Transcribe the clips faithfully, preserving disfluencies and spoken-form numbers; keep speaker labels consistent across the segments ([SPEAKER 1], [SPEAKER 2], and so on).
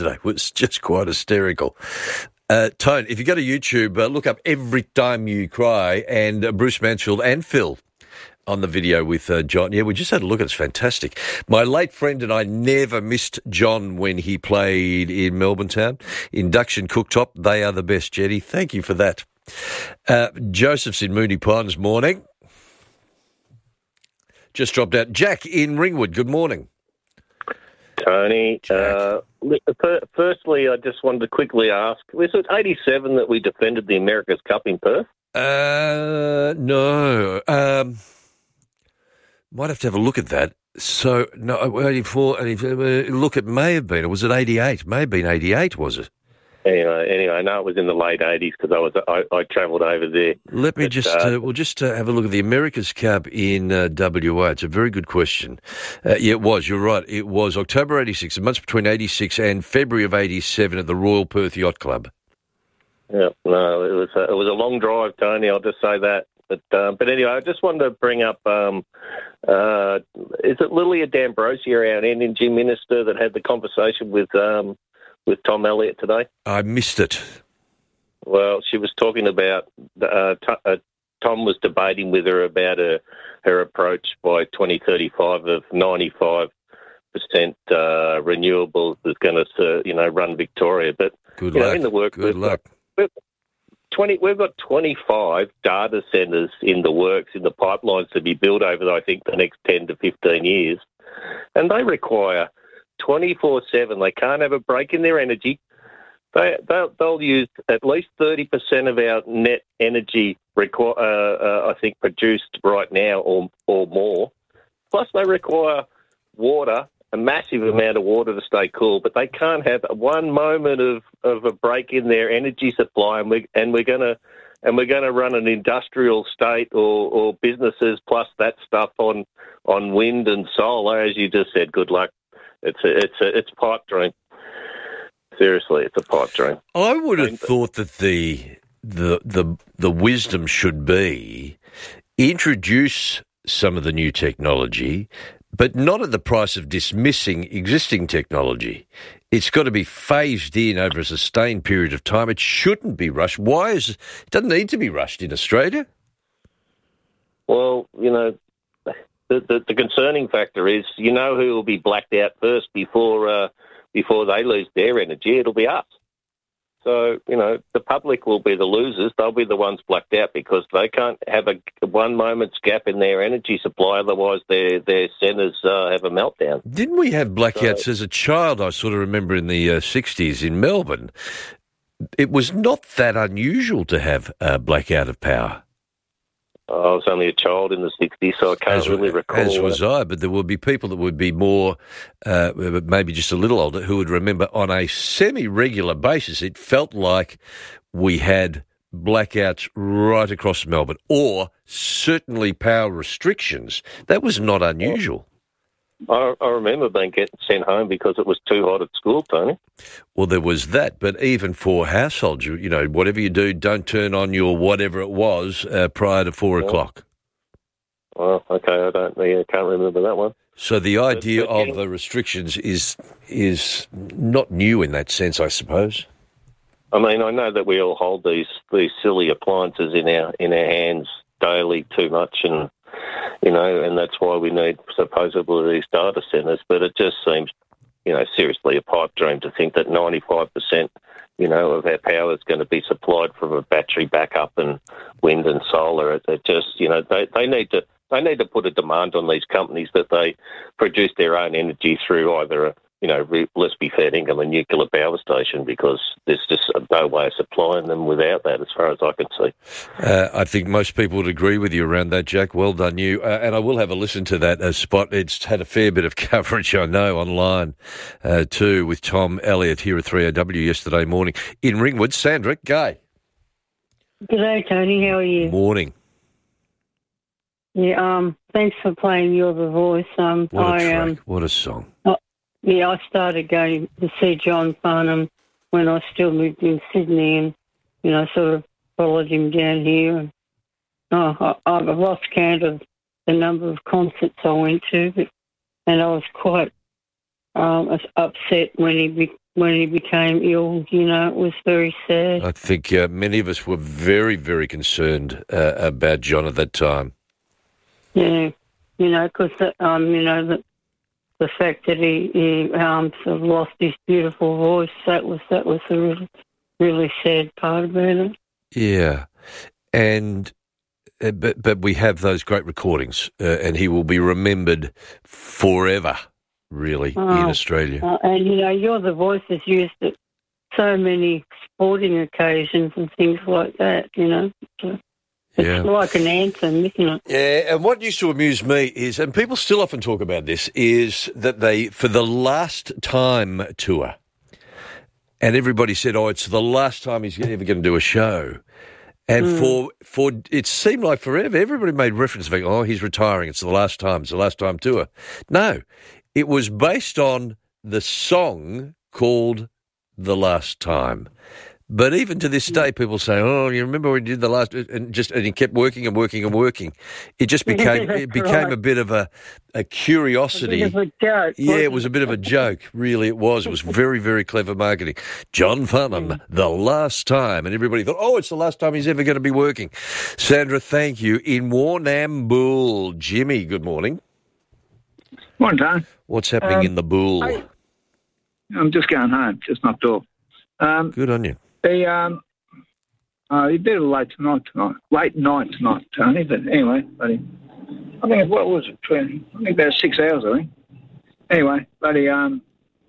[SPEAKER 1] It was just quite hysterical. Uh, Tone, if you go to YouTube, uh, look up Every Time You Cry and uh, Bruce Mansfield and Phil on the video with uh, John. Yeah, we just had a look at it. It's fantastic. My late friend and I never missed John when he played in Melbourne Town. Induction Cooktop, they are the best, Jetty. Thank you for that. Uh, Joseph's in Moonee Ponds, morning. Just dropped out. Jack in Ringwood, good morning.
[SPEAKER 2] Tony, uh, firstly, I just wanted to quickly ask, was it eighty-seven that we defended the America's Cup in Perth?
[SPEAKER 1] Uh, no. Um, might have to have a look at that. So, no, eighty-four, eighty, look, it may have been, or was it eighty-eight? May have been eighty-eight, was it?
[SPEAKER 2] Anyway, anyway, I know it was in the late eighties because I was I, I travelled over there.
[SPEAKER 1] Let me
[SPEAKER 2] but,
[SPEAKER 1] just,
[SPEAKER 2] uh,
[SPEAKER 1] uh, we'll just uh, have a look at the America's Cup in uh, W A. It's a very good question. Uh, yeah, it was, you're right. It was October eighty-six, a month between eighty-six and February of eighty-seven at the Royal Perth Yacht Club. Yeah,
[SPEAKER 2] no, it was a, it was a long drive, Tony, I'll just say that. But uh, but anyway, I just wanted to bring up, um, uh, is it Lilia D'Ambrosio, our energy minister, that had the conversation with... Um, with Tom Elliott today?
[SPEAKER 1] I missed it.
[SPEAKER 2] Well, she was talking about, uh, t- uh, Tom was debating with her about her, her approach by twenty thirty-five of ninety-five percent uh, renewables is going to, uh, you know, run Victoria. But
[SPEAKER 1] Good
[SPEAKER 2] you
[SPEAKER 1] luck.
[SPEAKER 2] know, in the work,
[SPEAKER 1] Good
[SPEAKER 2] we've
[SPEAKER 1] luck.
[SPEAKER 2] Got, we've, twenty, we've got twenty-five data centres in the works, in the pipelines to be built over, I think, the next ten to fifteen years. And they require twenty-four seven. They can't have a break in their energy. They, they'll, they'll use at least thirty percent of our net energy, requ- uh, uh, I think, produced right now or, or more. Plus, they require water, a massive amount of water to stay cool, but they can't have one moment of, of a break in their energy supply, and, we, and we're going to and we're going to run an industrial state or, or businesses plus that stuff on, on wind and solar, as you just said. Good luck. It's a, it's a, it's a pipe dream. Seriously, it's a pipe dream.
[SPEAKER 1] I would have thought that the the the the wisdom should be introduce some of the new technology, but not at the price of dismissing existing technology. It's got to be phased in over a sustained period of time. It shouldn't be rushed. Why is it doesn't need to be rushed in Australia?
[SPEAKER 2] Well, you know. The, the, the concerning factor is, you know who will be blacked out first before uh, before they lose their energy? It'll be us. So, you know, the public will be the losers. They'll be the ones blacked out because they can't have a one moment's gap in their energy supply. Otherwise, their their centres uh, have a meltdown.
[SPEAKER 1] Didn't we have blackouts so, as a child? I sort of remember in the uh, sixties in Melbourne. It was not that unusual to have a blackout of power.
[SPEAKER 2] I was only a child in the sixties, so I can't
[SPEAKER 1] as,
[SPEAKER 2] really recall.
[SPEAKER 1] As was I, but there would be people that would be more, uh, maybe just a little older, who would remember on a semi-regular basis, it felt like we had blackouts right across Melbourne, or certainly power restrictions. That was not unusual.
[SPEAKER 2] I, I remember being getting sent home because it was too hot at school, Tony.
[SPEAKER 1] Well, there was that, but even for households, you, you know, whatever you do, don't turn on your whatever it was uh, prior to four yeah. o'clock.
[SPEAKER 2] Well, okay, I don't, I can't remember that one.
[SPEAKER 1] So the idea but, but, of the restrictions is is not new in that sense, I suppose.
[SPEAKER 2] I mean, I know that we all hold these these silly appliances in our in our hands daily too much, and you know, and that's why we need supposedly these data centres. But it just seems, you know, seriously a pipe dream to think that ninety-five percent, you know, of our power is going to be supplied from a battery backup and wind and solar. It, it just, you know, they, they need to they need to put a demand on these companies that they produce their own energy through either a, you know, let's be fair dinkum, a nuclear power station, because there's just no way of supplying them without that, as far as I can see.
[SPEAKER 1] Uh, I think most people would agree with you around that, Jack. Well done, you. Uh, and I will have a listen to that uh, spot. It's had a fair bit of coverage, I know, online uh, too, with Tom Elliott here at three A W yesterday morning. In Ringwood, Sandra Gay.
[SPEAKER 3] G'day, Tony. How are you?
[SPEAKER 1] Morning.
[SPEAKER 3] Yeah, um, thanks for playing You're the Voice. Um,
[SPEAKER 1] what a
[SPEAKER 3] I,
[SPEAKER 1] track.
[SPEAKER 3] Um,
[SPEAKER 1] what a song.
[SPEAKER 3] Oh, yeah, I started going to see John Farnham when I still lived in Sydney, and, you know, sort of followed him down here. And oh, I, I've lost count of the number of concerts I went to, but, and I was quite um, upset when he when he became ill. You know, it was very sad.
[SPEAKER 1] I think uh, many of us were very, very concerned uh, about John at that time.
[SPEAKER 3] Yeah, you know, because um, you know the the fact that he, he um sort of lost his beautiful voice, that was that was the really really sad part about it.
[SPEAKER 1] Yeah, and uh, but but we have those great recordings, uh, and he will be remembered forever, really,
[SPEAKER 3] Oh,
[SPEAKER 1] in Australia.
[SPEAKER 3] Uh, and you know, you're the voice that's used at so many sporting occasions and things like that. You know. So, it's
[SPEAKER 1] Yeah.
[SPEAKER 3] like an anthem, isn't it?
[SPEAKER 1] Yeah, and what used to amuse me is, and people still often talk about this, is that they, for the last time tour, and everybody said, oh, it's the last time he's ever going to do a show. And mm. for, for it seemed like forever, everybody made reference to, oh, he's retiring, it's the last time, it's the last time tour. No, it was based on the song called The Last Time. But even to this day, people say, "Oh, you remember when you did the last?" And just and he kept working and working and working. It just became it became
[SPEAKER 3] right.
[SPEAKER 1] a bit of a, a curiosity.
[SPEAKER 3] A bit of a joke.
[SPEAKER 1] Yeah, it was a bit of a joke. Really, it was. It was very, very clever marketing. John Farnham, the last time, and everybody thought, "Oh, it's the last time he's ever going to be working." Sandra, thank you. In Warrnambool, Jimmy. Good morning.
[SPEAKER 4] Morning, Tony.
[SPEAKER 1] What's happening
[SPEAKER 4] um,
[SPEAKER 1] in the Bull?
[SPEAKER 4] I, I'm just going home. Just knocked off. Um,
[SPEAKER 1] Good on you.
[SPEAKER 4] The um, uh, a bit of a late tonight tonight, late night tonight, Tony. But anyway, buddy, I think what was it? twenty, I think about six hours. I think. Anyway, buddy, um,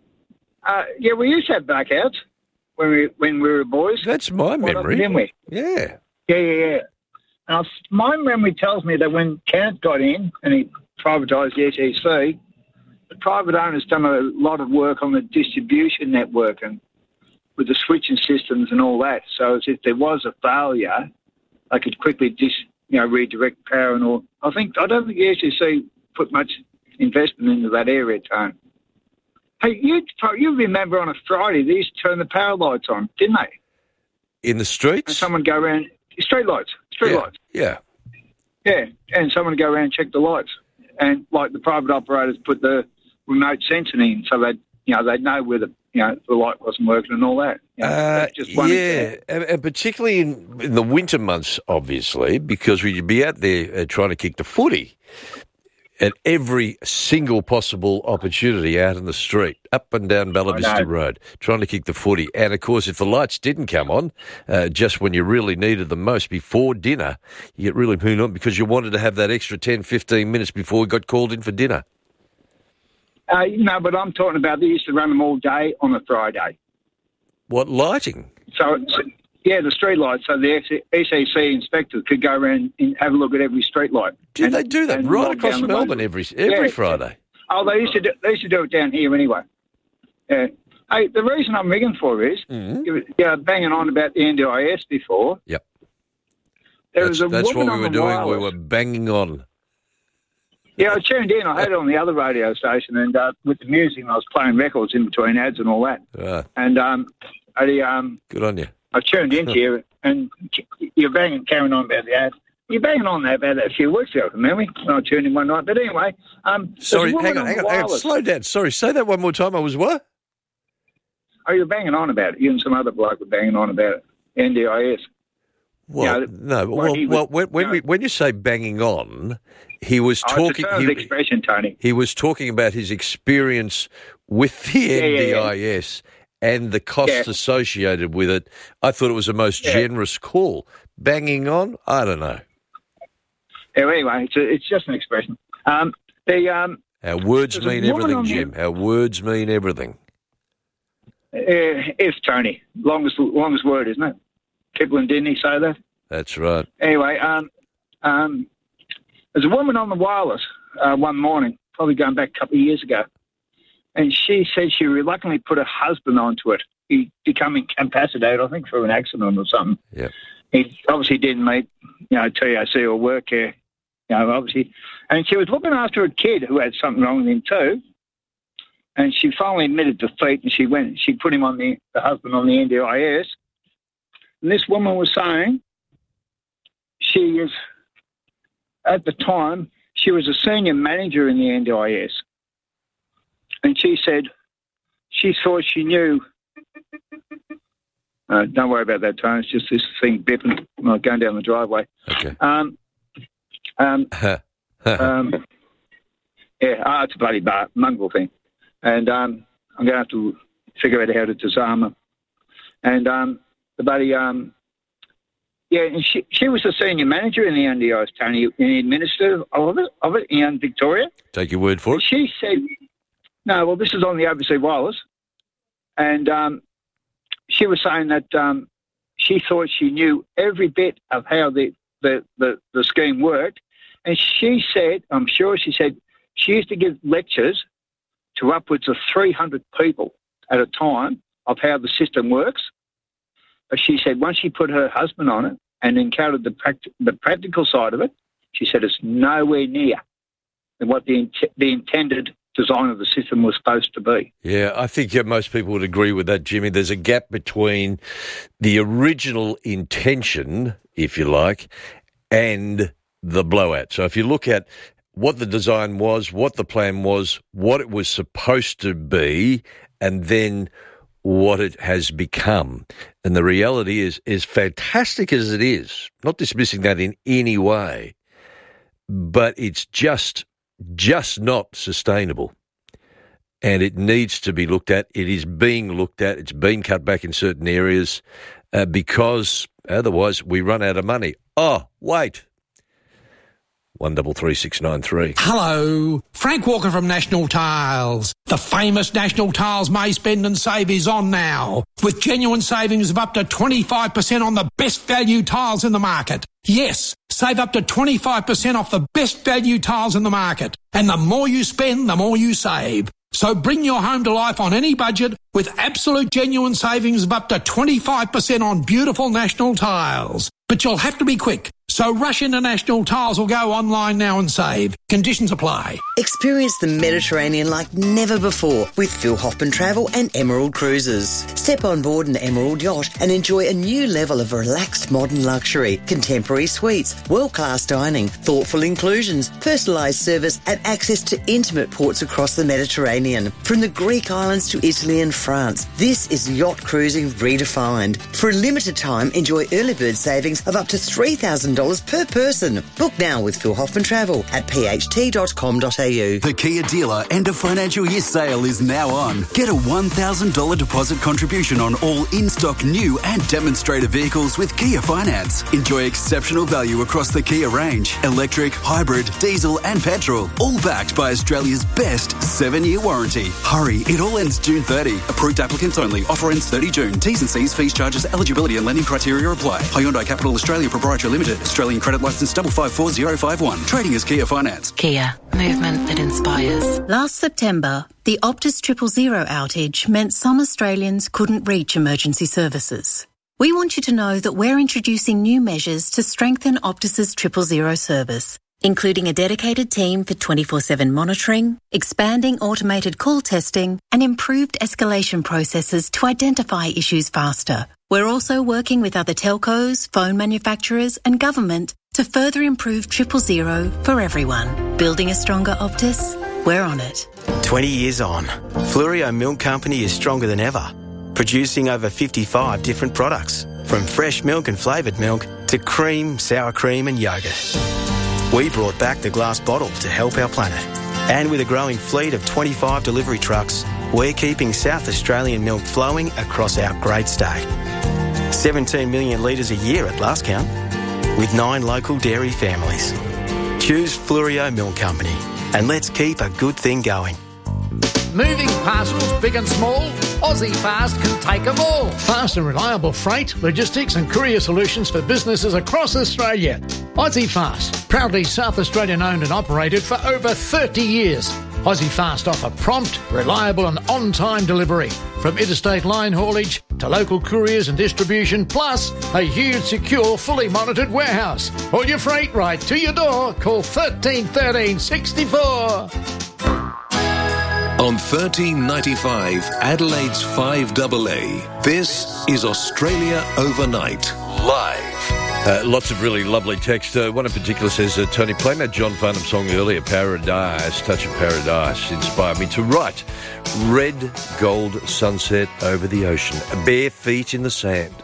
[SPEAKER 4] uh, yeah, we used to have blackouts when we when we were boys.
[SPEAKER 1] That's my memory.
[SPEAKER 4] Didn't we?
[SPEAKER 1] Yeah.
[SPEAKER 4] Yeah, yeah, yeah. Now, my memory tells me that when Kent got in and he privatised the S E C, the private owners done a lot of work on the distribution network and with the switching systems and all that. So as if there was a failure, they could quickly dis, you know, redirect power and all. I think I don't think the S E C put much investment into that area, Tone. Hey, you you remember on a Friday they used to turn the power lights on, didn't they?
[SPEAKER 1] In the streets?
[SPEAKER 4] And someone go around street lights, street
[SPEAKER 1] yeah.
[SPEAKER 4] lights.
[SPEAKER 1] Yeah.
[SPEAKER 4] Yeah, and someone would go around and check the lights. And like the private operators put the remote sensing in so that you know they'd know where the you know the light wasn't working and all that. You know,
[SPEAKER 1] uh,
[SPEAKER 4] just one
[SPEAKER 1] yeah, and, and particularly in, in the winter months, obviously, because we'd be out there uh, trying to kick the footy at every single possible opportunity out in the street, up and down Bella Vista Road, trying to kick the footy. And, of course, if the lights didn't come on uh, just when you really needed them most, before dinner, you get really put on because you wanted to have that extra ten, fifteen minutes before we got called in for dinner.
[SPEAKER 4] Uh, no, but I'm talking about they used to run them all day on a Friday.
[SPEAKER 1] What, lighting?
[SPEAKER 4] So, so yeah, the street lights. So the S E C inspectors could go around and have a look at every street light.
[SPEAKER 1] Did
[SPEAKER 4] and,
[SPEAKER 1] they do that right across Melbourne every every yeah. Friday?
[SPEAKER 4] Oh, they used to do, they used to do it down here anyway. Yeah. Hey, the reason I'm ringing for is
[SPEAKER 1] mm-hmm.
[SPEAKER 4] you were banging on about the N D I S before.
[SPEAKER 1] Yep.
[SPEAKER 4] There
[SPEAKER 1] that's
[SPEAKER 4] was a
[SPEAKER 1] that's
[SPEAKER 4] woman
[SPEAKER 1] what we were
[SPEAKER 4] on
[SPEAKER 1] doing.
[SPEAKER 4] wireless.
[SPEAKER 1] We were banging on.
[SPEAKER 4] Yeah, I tuned in. I had it on the other radio station, and uh, with the music, and I was playing records in between ads and all that.
[SPEAKER 1] Right.
[SPEAKER 4] And um, I, um,
[SPEAKER 1] good on you.
[SPEAKER 4] I tuned into you, and you're banging, carrying on about the ad. You're banging on about that a few weeks ago, remember me? When I tuned in one night. But anyway, um,
[SPEAKER 1] sorry, hang on, hang on, hang on, slow down. Sorry, say that one more time. I was what?
[SPEAKER 4] Oh, you're banging on about it. You and some other bloke were banging on about it. N D I S.
[SPEAKER 1] Well,
[SPEAKER 4] you know,
[SPEAKER 1] no. Well,
[SPEAKER 4] was,
[SPEAKER 1] well, when when,
[SPEAKER 4] you know,
[SPEAKER 1] we, when you say banging on, he was
[SPEAKER 4] oh,
[SPEAKER 1] talking.
[SPEAKER 4] It's a term of expression, Tony.
[SPEAKER 1] He was talking about his experience with the
[SPEAKER 4] yeah,
[SPEAKER 1] N D I S
[SPEAKER 4] yeah, yeah.
[SPEAKER 1] and the costs
[SPEAKER 4] yeah.
[SPEAKER 1] associated with it. I thought it was the most
[SPEAKER 4] yeah.
[SPEAKER 1] generous call. Banging on, I don't know.
[SPEAKER 4] Yeah, anyway, it's a, it's just an expression. Um, the um,
[SPEAKER 1] our words mean everything, Jim. The... Our words mean everything.
[SPEAKER 4] Uh, if Tony, longest longest word, isn't it? Kipling, didn't he say that?
[SPEAKER 1] That's right.
[SPEAKER 4] Anyway, um, um, there's a woman on the wireless uh, one morning, probably going back a couple of years ago, and she said she reluctantly put her husband onto it. He became incapacitated, I think, for an accident or something.
[SPEAKER 1] Yeah.
[SPEAKER 4] He obviously didn't meet, you know, T A C or work care, you know, obviously. And she was looking after a kid who had something wrong with him too. And she finally admitted defeat, and she went. She put him on the, the husband on the N D I S. And this woman was saying she is, at the time, she was a senior manager in the N D I S. And she said she thought she knew Uh, don't worry about that, Tony. It's just this thing bipping uh, going down the driveway.
[SPEAKER 1] Okay.
[SPEAKER 4] Um, um, um, yeah, oh, it's a bloody bar, mongrel thing. And um, I'm going to have to figure out how to disarm her. And um, the bloody... Um, yeah, and she, she was the senior manager in the N D I S, Tony, in the administrative of it, of it in Victoria.
[SPEAKER 1] Take your word for it.
[SPEAKER 4] She said, no, well, this is on the A B C Wireless. And um, she was saying that um, she thought she knew every bit of how the, the, the, the scheme worked. And she said, I'm sure she said, she used to give lectures to upwards of three hundred people at a time of how the system works. But she said once she put her husband on it and encountered the, pract- the practical side of it, she said it's nowhere near than what the, in- the intended design of the system was supposed to be.
[SPEAKER 1] Yeah, I think yeah, most people would agree with that, Jimmy. There's a gap between the original intention, if you like, and the blowout. So if you look at what the design was, what the plan was, what it was supposed to be, and then what it has become. And the reality is, as fantastic as it is, not dismissing that in any way, but it's just, just not sustainable. And it needs to be looked at. It is being looked at. It's been cut back in certain areas uh, because otherwise we run out of money. Oh, wait. One double three six nine three.
[SPEAKER 5] Hello, Frank Walker from National Tiles. The famous National Tiles May Spend and Save is on now, with genuine savings of up to twenty-five percent on the best value tiles in the market. Yes, save up to twenty-five percent off the best value tiles in the market. And the more you spend, the more you save. So bring your home to life on any budget with absolute genuine savings of up to twenty-five percent on beautiful National Tiles. But you'll have to be quick. So rush into National Tiles or go online now and save. Conditions apply.
[SPEAKER 6] Experience the Mediterranean like never before with Phil Hoffman Travel and Emerald Cruises. Step on board an Emerald yacht and enjoy a new level of relaxed modern luxury, contemporary suites, world-class dining, thoughtful inclusions, personalised service and access to intimate ports across the Mediterranean. From the Greek islands to Italy and France, this is yacht cruising redefined. For a limited time, enjoy early bird savings of up to three thousand dollars per person. Book now with Phil Hoffman Travel at p h t dot com dot a u.
[SPEAKER 7] The Kia dealer end of financial year sale is now on. Get a one thousand dollars deposit contribution on all in-stock new and demonstrator vehicles with Kia Finance. Enjoy exceptional value across the Kia range. Electric, hybrid, diesel and petrol. All backed by Australia's best seven-year warranty. Hurry, it all ends June thirtieth. Approved applicants only. Offer ends thirtieth June. T's and C's, fees, charges, eligibility and lending criteria apply. Hyundai Capital Australia Proprietary Limited. Australian credit licence double five four zero five one. Trading as Kia Finance.
[SPEAKER 8] Kia. Movement that inspires.
[SPEAKER 9] Last September, the Optus Triple Zero outage meant some Australians couldn't reach emergency services. We want you to know that we're introducing new measures to strengthen Optus's Triple Zero service, including a dedicated team for twenty-four seven monitoring, expanding automated call testing, and improved escalation processes to identify issues faster. We're also working with other telcos, phone manufacturers and government to further improve Triple Zero for everyone. Building a stronger Optus? We're on it.
[SPEAKER 10] twenty years on, Fluorio Milk Company is stronger than ever, producing over fifty-five different products, from fresh milk and flavoured milk to cream, sour cream and yoghurt. We brought back the glass bottle to help our planet. And with a growing fleet of twenty-five delivery trucks, we're keeping South Australian milk flowing across our great state. seventeen million litres a year at last count, with nine local dairy families. Choose Fluorio Milk Company, and let's keep a good thing going.
[SPEAKER 5] Moving parcels big and small, Aussie Fast can take them all. Fast and reliable freight, logistics and courier solutions for businesses across Australia. Aussie Fast, proudly South Australian owned and operated for over thirty years. Aussie Fast offer prompt, reliable and on-time delivery, from interstate line haulage to local couriers and distribution, plus a huge, secure, fully monitored warehouse. All your freight right to your door. Call thirteen thirteen sixty-four.
[SPEAKER 11] On thirteen ninety-five, Adelaide's five A A, this is Australia Overnight, live.
[SPEAKER 1] Uh, lots of really lovely text. Uh, one in particular says, uh, Tony, playing that John Farnham song earlier, Paradise, Touch of Paradise, inspired me to write Red Gold Sunset over the ocean, bare feet in the sand.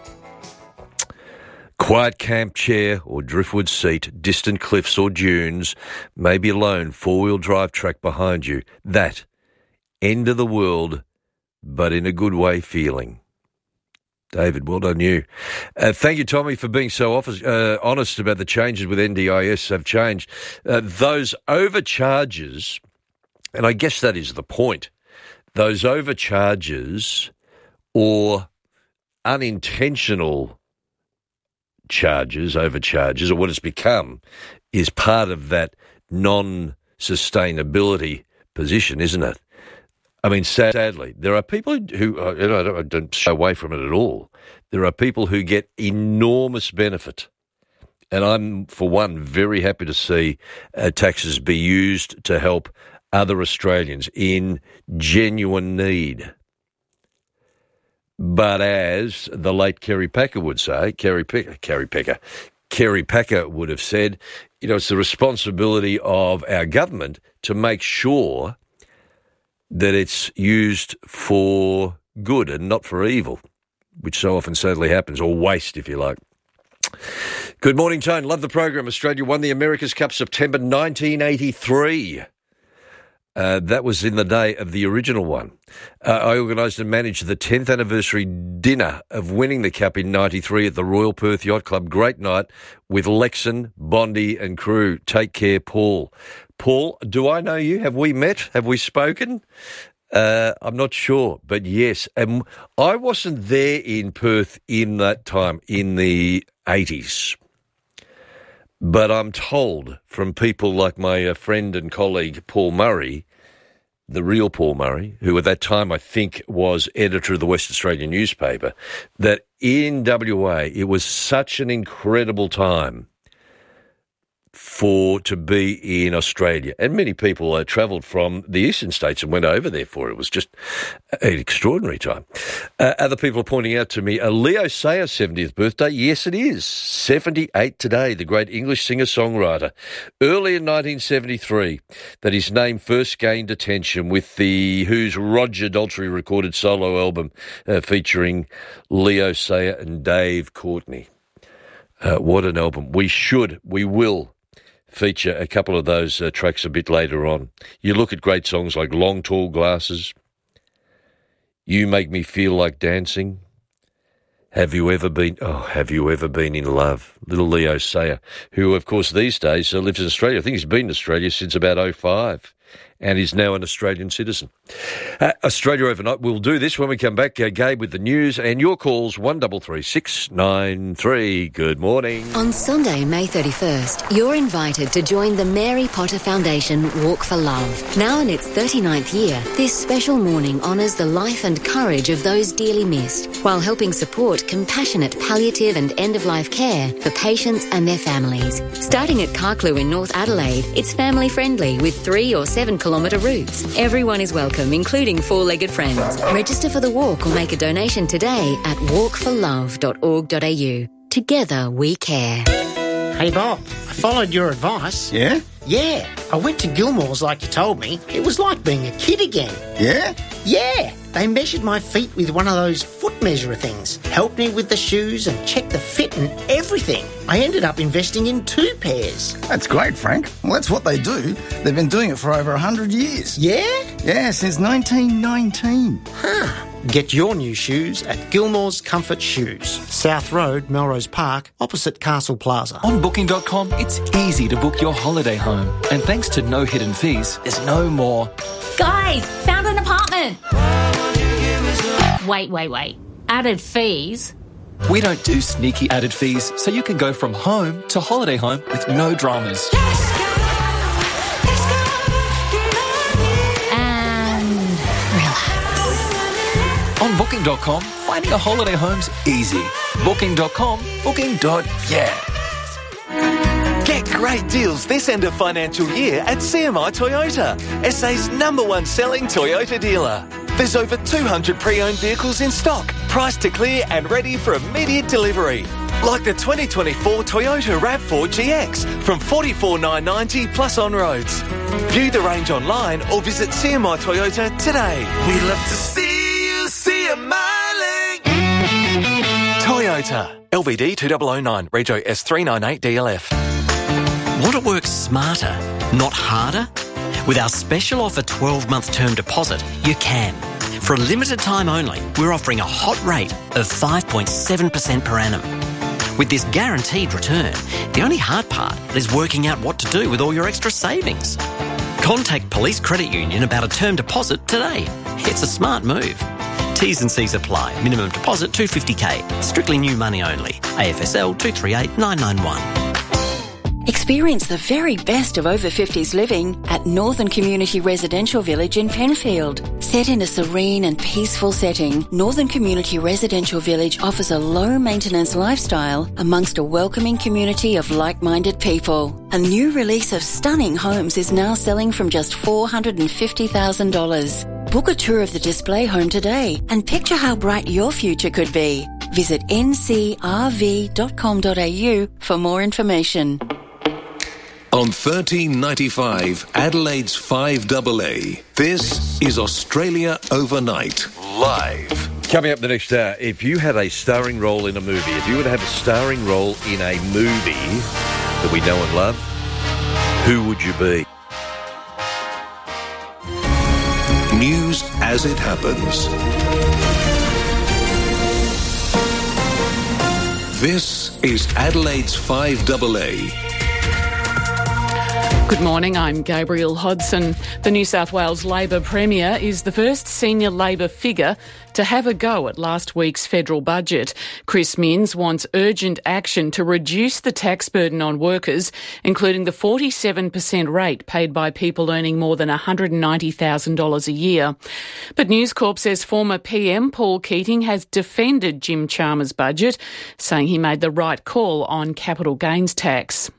[SPEAKER 1] Quiet camp chair or driftwood seat, distant cliffs or dunes, maybe alone, four-wheel drive track behind you. That end of the world, but in a good way feeling. David, well done you. Uh, thank you, Tommy, for being so office, uh, honest about the changes with N D I S have changed. Uh, those overcharges, and I guess that is the point, those overcharges or unintentional charges, overcharges, or what it's become, is part of that non-sustainability position, isn't it? I mean, sadly, there are people who, uh, you know, I don't, I don't shy away from it at all. There are people who get enormous benefit. And I'm, for one, very happy to see uh, taxes be used to help other Australians in genuine need. But as the late Kerry Packer would say, Kerry Packer, Kerry Packer, Kerry Packer would have said, you know, it's the responsibility of our government to make sure that it's used for good and not for evil, which so often sadly happens, or waste, if you like. Good morning, Tone. Love the program. Australia won the America's Cup September nineteen eighty-three. Uh, that was in the day of the original one. Uh, I organised and managed the tenth anniversary dinner of winning the Cup in ninety-three at the Royal Perth Yacht Club. Great night with Lexon, Bondi and crew. Take care, Paul. Paul, do I know you? Have we met? Have we spoken? Uh, I'm not sure, but yes. And I wasn't there in Perth in that time, in the eighties. But I'm told from people like my uh, friend and colleague Paul Murray, the real Paul Murray, who at that time I think was editor of the West Australian newspaper, that in W A it was such an incredible time for to be in Australia. And many people uh, travelled from the eastern states and went over there for it. It was just an extraordinary time. Uh, other people are pointing out to me, a Leo Sayer's seventieth birthday. Yes, it is. seventy-eight today, the great English singer-songwriter. Early in nineteen seventy-three, that his name first gained attention with the Who's Roger Daltrey recorded solo album uh, featuring Leo Sayer and Dave Courtney. Uh, what an album. We should, we will feature a couple of those uh, tracks a bit later on. You look at great songs like Long Tall Glasses, You Make Me Feel Like Dancing, Have You Ever Been, oh, Have You Ever Been in Love? Little Leo Sayer, who, of course, these days uh, lives in Australia. I think he's been in Australia since about oh five. And is now an Australian citizen. Uh, Australia Overnight, we'll do this when we come back. Uh, Gabe with the news and your calls, one three three six nine three. Good morning.
[SPEAKER 12] On Sunday, May thirty-first, you're invited to join the Mary Potter Foundation Walk for Love. Now in its thirty-ninth year, this special morning honours the life and courage of those dearly missed, while helping support compassionate palliative and end-of-life care for patients and their families. Starting at Carclew in North Adelaide, it's family-friendly with three or seven kilometre routes. Everyone is welcome, including four-legged friends. Register for the walk or make a donation today at walk for love dot org dot a u. Together we care.
[SPEAKER 13] Hey Bob, I followed your advice.
[SPEAKER 14] Yeah?
[SPEAKER 13] Yeah, I went to Gilmore's like you told me. It was like being a kid again.
[SPEAKER 14] Yeah?
[SPEAKER 13] Yeah, they measured my feet with one of those foot measurer things, helped me with the shoes and checked the fit and everything. I ended up investing in two pairs.
[SPEAKER 14] That's great, Frank. Well, that's what they do. They've been doing it for over one hundred years.
[SPEAKER 13] Yeah?
[SPEAKER 14] Yeah, since nineteen nineteen.
[SPEAKER 13] Huh. Get your new shoes at Gilmore's Comfort Shoes, South Road, Melrose Park, opposite Castle Plaza.
[SPEAKER 15] On booking dot com, it's easy to book your holiday home. And thanks to no hidden fees, there's no more.
[SPEAKER 16] Guys, found an apartment. Wait, wait, wait. Added fees?
[SPEAKER 15] We don't do sneaky added fees, so you can go from home to holiday home with no dramas. On booking dot com, finding a holiday home's easy. booking dot com, booking. Yeah.
[SPEAKER 17] Get great deals this end of financial year at C M I Toyota, S A's number one selling Toyota dealer. There's over two hundred pre-owned vehicles in stock, priced to clear and ready for immediate delivery. Like the twenty twenty-four Toyota RAV four G X from forty-four thousand nine hundred ninety dollars plus on roads. View the range online or visit C M I Toyota today.
[SPEAKER 11] We love to see you see a miling.
[SPEAKER 17] Toyota. L V D two thousand nine, Rego S three ninety-eight D L F.
[SPEAKER 18] Want to work smarter, not harder? With our special offer twelve-month term deposit, you can. For a limited time only, we're offering a hot rate of five point seven percent per annum. With this guaranteed return, the only hard part is working out what to do with all your extra savings. Contact Police Credit Union about a term deposit today. It's a smart move. T's and C's apply. Minimum deposit two hundred fifty thousand. Strictly new money only. A F S L two three eight nine nine one.
[SPEAKER 19] Experience the very best of over fifties living at Northern Community Residential Village in Penfield. Set in a serene and peaceful setting, Northern Community Residential Village offers a low-maintenance lifestyle amongst a welcoming community of like-minded people. A new release of stunning homes is now selling from just four hundred fifty thousand dollars. Book a tour of the display home today and picture how bright your future could be. Visit n c r v dot com dot a u for more information.
[SPEAKER 11] On thirteen ninety-five, Adelaide's five A A, this is Australia Overnight, live.
[SPEAKER 1] Coming up the next hour, if you had a starring role in a movie, if you were to have a starring role in a movie that we know and love, who would you be?
[SPEAKER 11] News as it happens. This is Adelaide's five A A.
[SPEAKER 20] Good morning, I'm Gabrielle Hodson. The New South Wales Labor Premier is the first senior Labor figure to have a go at last week's federal budget. Chris Minns wants urgent action to reduce the tax burden on workers, including the forty-seven percent rate paid by people earning more than one hundred ninety thousand dollars a year. But News Corp says former P M Paul Keating has defended Jim Chalmers' budget, saying he made the right call on capital gains tax.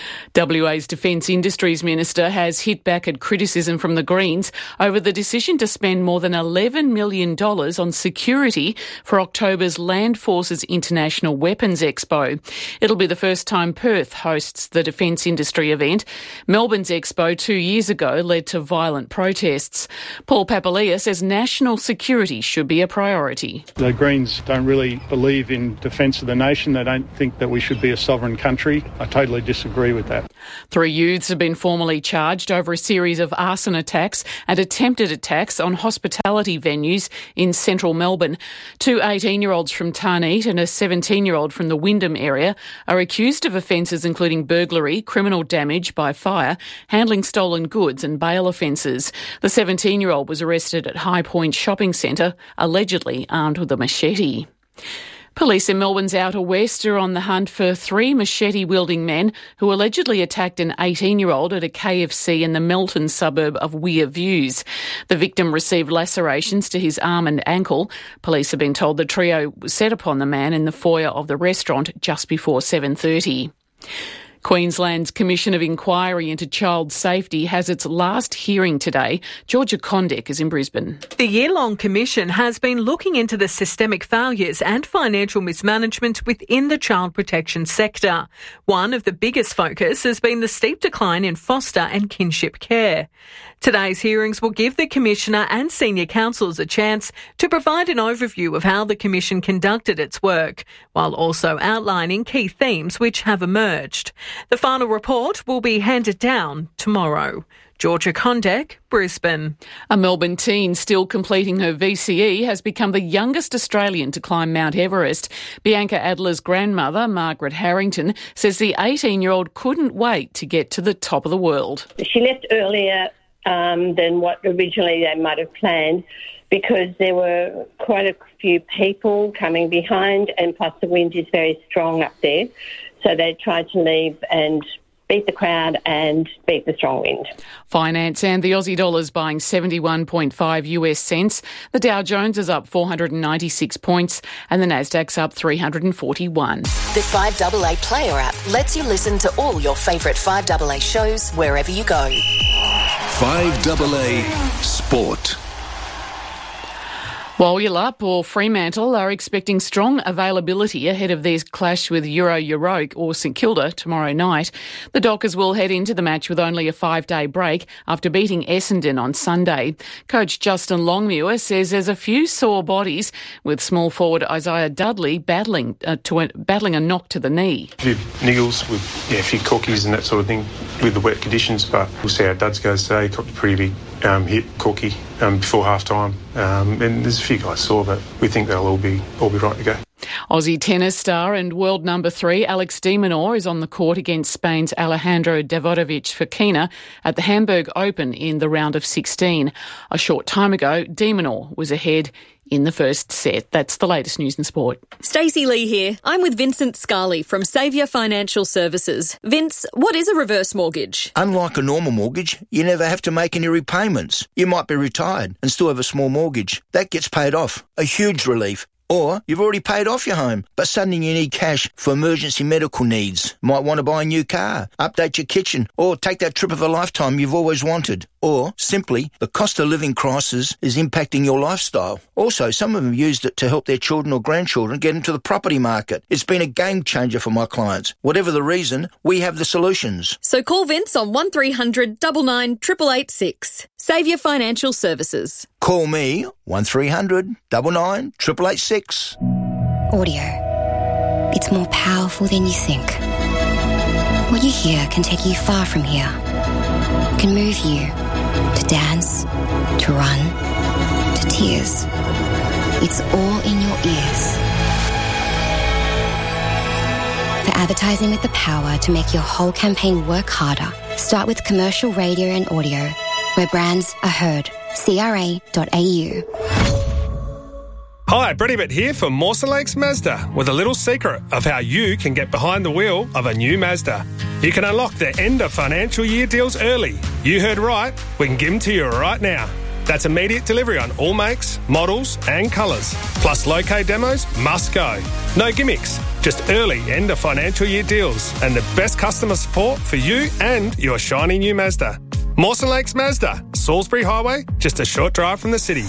[SPEAKER 20] W A's Defence Industries Minister has hit back at criticism from the Greens over the decision to spend more than eleven million dollars on security for October's Land Forces International Weapons Expo. It'll be the first time Perth hosts the defence industry event. Melbourne's expo two years ago led to violent protests. Paul Papalia says national security should be a priority.
[SPEAKER 21] The Greens don't really believe in defence of the nation. They don't think that we should be a sovereign country. I totally disagree with that.
[SPEAKER 20] Three youths have been formally charged over a series of arson attacks and attempted attacks on hospitality venues in central Melbourne. Two eighteen-year-olds from Tarneet and a seventeen-year-old from the Wyndham area are accused of offences including burglary, criminal damage by fire, handling stolen goods and bail offences. The seventeen-year-old was arrested at High Point Shopping Centre, allegedly armed with a machete. Police in Melbourne's Outer West are on the hunt for three machete-wielding men who allegedly attacked an eighteen-year-old at a K F C in the Melton suburb of Weir Views. The victim received lacerations to his arm and ankle. Police have been told the trio set upon the man in the foyer of the restaurant just before seven thirty. Queensland's Commission of Inquiry into Child Safety has its last hearing today. Georgia Condek is in Brisbane.
[SPEAKER 22] The year-long commission has been looking into the systemic failures and financial mismanagement within the child protection sector. One of the biggest focus has been the steep decline in foster and kinship care. Today's hearings will give the Commissioner and senior counsels a chance to provide an overview of how the Commission conducted its work, while also outlining key themes which have emerged. The final report will be handed down tomorrow. Georgia Condek, Brisbane.
[SPEAKER 20] A Melbourne teen still completing her V C E has become the youngest Australian to climb Mount Everest. Bianca Adler's grandmother, Margaret Harrington, says the eighteen-year-old couldn't wait to get to the top of the world.
[SPEAKER 23] She left earlier um, than what originally they might have planned because there were quite a few people coming behind, and plus the wind is very strong up there. So they tried to leave and beat the crowd and beat the strong wind.
[SPEAKER 20] Finance and the Aussie dollar's buying seventy-one point five US cents. The Dow Jones is up four hundred ninety-six points and the Nasdaq's up three hundred forty-one.
[SPEAKER 24] The five A A Player app lets you listen to all your favourite five A A shows wherever you go.
[SPEAKER 11] five A A Sport.
[SPEAKER 20] While Wyalup or Fremantle are expecting strong availability ahead of their clash with Euro Euroke or St Kilda tomorrow night, the Dockers will head into the match with only a five-day break after beating Essendon on Sunday. Coach Justin Longmuir says there's a few sore bodies, with small forward Isaiah Dudley battling uh, to a, battling a knock to the knee.
[SPEAKER 2] A few niggles with yeah, a few cookies and that sort of thing with the wet conditions, but we'll see how Duds goes today. He copped a pretty big um, hit, cookie, um, before half-time. Um, and there's a few guys sore, but we think they'll all be all be right to go.
[SPEAKER 20] Aussie tennis star and world number three Alex de Minaur is on the court against Spain's Alejandro Davidovich Fokina at the Hamburg Open in the round of sixteen. A short time ago, de Minaur was ahead in the first set. That's the latest news and sport.
[SPEAKER 3] Stacey Lee here. I'm with Vincent Scarley from Saviour Financial Services. Vince, what is a reverse mortgage?
[SPEAKER 4] Unlike a normal mortgage, you never have to make any repayments. You might be retired and still have a small mortgage. That gets paid off. A huge relief. Or you've already paid off your home, but suddenly you need cash for emergency medical needs. Might want to buy a new car, update your kitchen, or take that trip of a lifetime you've always wanted. Or, simply, the cost of living crisis is impacting your lifestyle. Also, some of them used it to help their children or grandchildren get into the property market. It's been a game changer for my clients. Whatever the reason, we have the solutions.
[SPEAKER 3] So call Vince on one three hundred nine nine eight eight eight six. Saviour Financial Services.
[SPEAKER 4] Call me, one three hundred nine nine eight eight eight six.
[SPEAKER 6] Audio. It's more powerful than you think. What you hear can take you far from here. Can move you to dance, to run, to tears. It's all in your ears. For advertising with the power to make your whole campaign work harder, start with commercial radio and audio, where brands are heard. C R A dot A U.
[SPEAKER 25] Hi, Brett Ibbott here for Mawson Lakes Mazda with a little secret of how you can get behind the wheel of a new Mazda. You can unlock the end of financial year deals early. You heard right, we can give them to you right now. That's immediate delivery on all makes, models and colours. Plus low-K demos must go. No gimmicks, just early end of financial year deals and the best customer support for you and your shiny new Mazda. Mawson Lakes Mazda, Salisbury Highway, just a short drive from the city.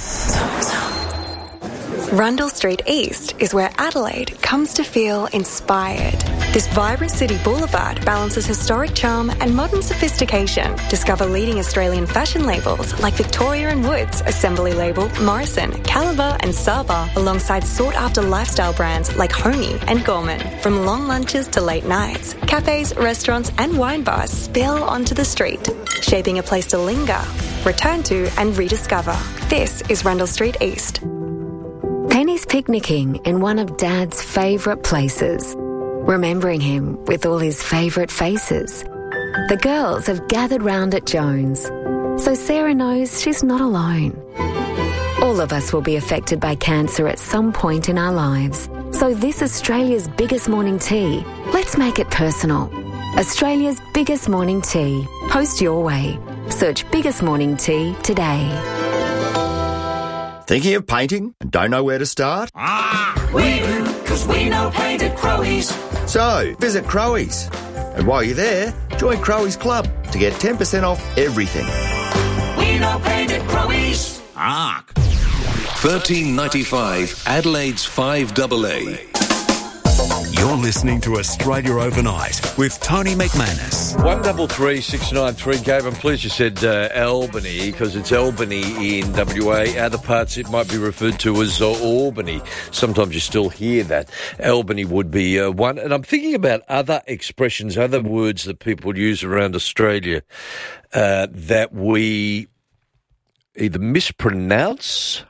[SPEAKER 26] Rundle Street East is where Adelaide comes to feel inspired. This vibrant city boulevard balances historic charm and modern sophistication. Discover leading Australian fashion labels like Victoria and Woods, Assembly Label, Morrison, Caliber and Saba, alongside sought-after lifestyle brands like Homey and Gorman. From long lunches to late nights, cafes, restaurants and wine bars spill onto the street, shaping a place to linger, return to and rediscover. This is Rundle Street East.
[SPEAKER 12] Penny's picnicking in one of Dad's favourite places, remembering him with all his favourite faces. The girls have gathered round at Jones, so Sarah knows she's not alone. All of us will be affected by cancer at some point in our lives, so this Australia's biggest morning tea, let's make it personal. Australia's biggest morning tea. Post your way. Search Biggest Morning Tea today.
[SPEAKER 27] Thinking of painting and don't know where to start?
[SPEAKER 28] Ah, we do, because we know paint at Crowies.
[SPEAKER 27] So, visit Crowies. And while you're there, join Crowies Club to get ten percent off everything.
[SPEAKER 28] We know paint at Crowies.
[SPEAKER 11] Ah. thirteen ninety-five, Adelaide's five double A. You're listening to Australia Overnight with Tony McManus.
[SPEAKER 1] One double three six nine three. Gabe, I'm pleased you said uh, Albany because it's Albany in W A. Other parts it might be referred to as uh, Albany. Sometimes you still hear that. Albany would be uh, one. And I'm thinking about other expressions, other words that people use around Australia uh, that we either mispronounce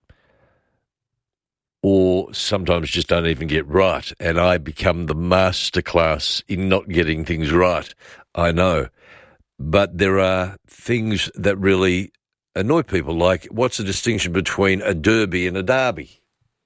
[SPEAKER 1] or sometimes just don't even get right, and I become the masterclass in not getting things right. I know. But there are things that really annoy people, like what's the distinction between a derby and a derby?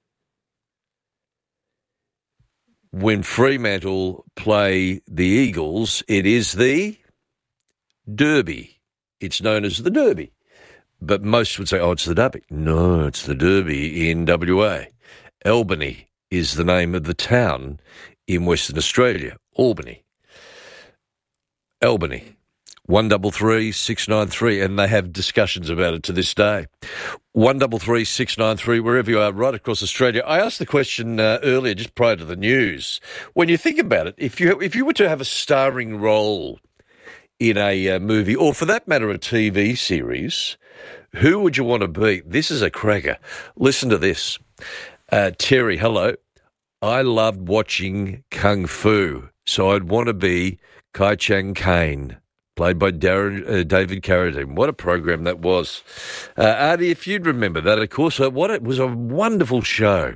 [SPEAKER 1] When Fremantle play the Eagles, it is the derby. It's known as the derby. But most would say, oh, it's the derby. No, it's the derby in W A. Albany is the name of the town in Western Australia. Albany. Albany. one double three six nine three, and they have discussions about it to this day. one double three six nine three, wherever you are, right across Australia. I asked the question uh, earlier, just prior to the news. When you think about it, if you if you were to have a starring role in a uh, movie, or for that matter, a T V series, who would you want to be? This is a cracker. Listen to this. Uh, Terry, hello. I loved watching Kung Fu, so I'd want to be Kai Chang Kane, played by Darren, uh, David Carradine. What a program that was. Uh, Artie, if you'd remember that, of course, uh, what it was a wonderful show.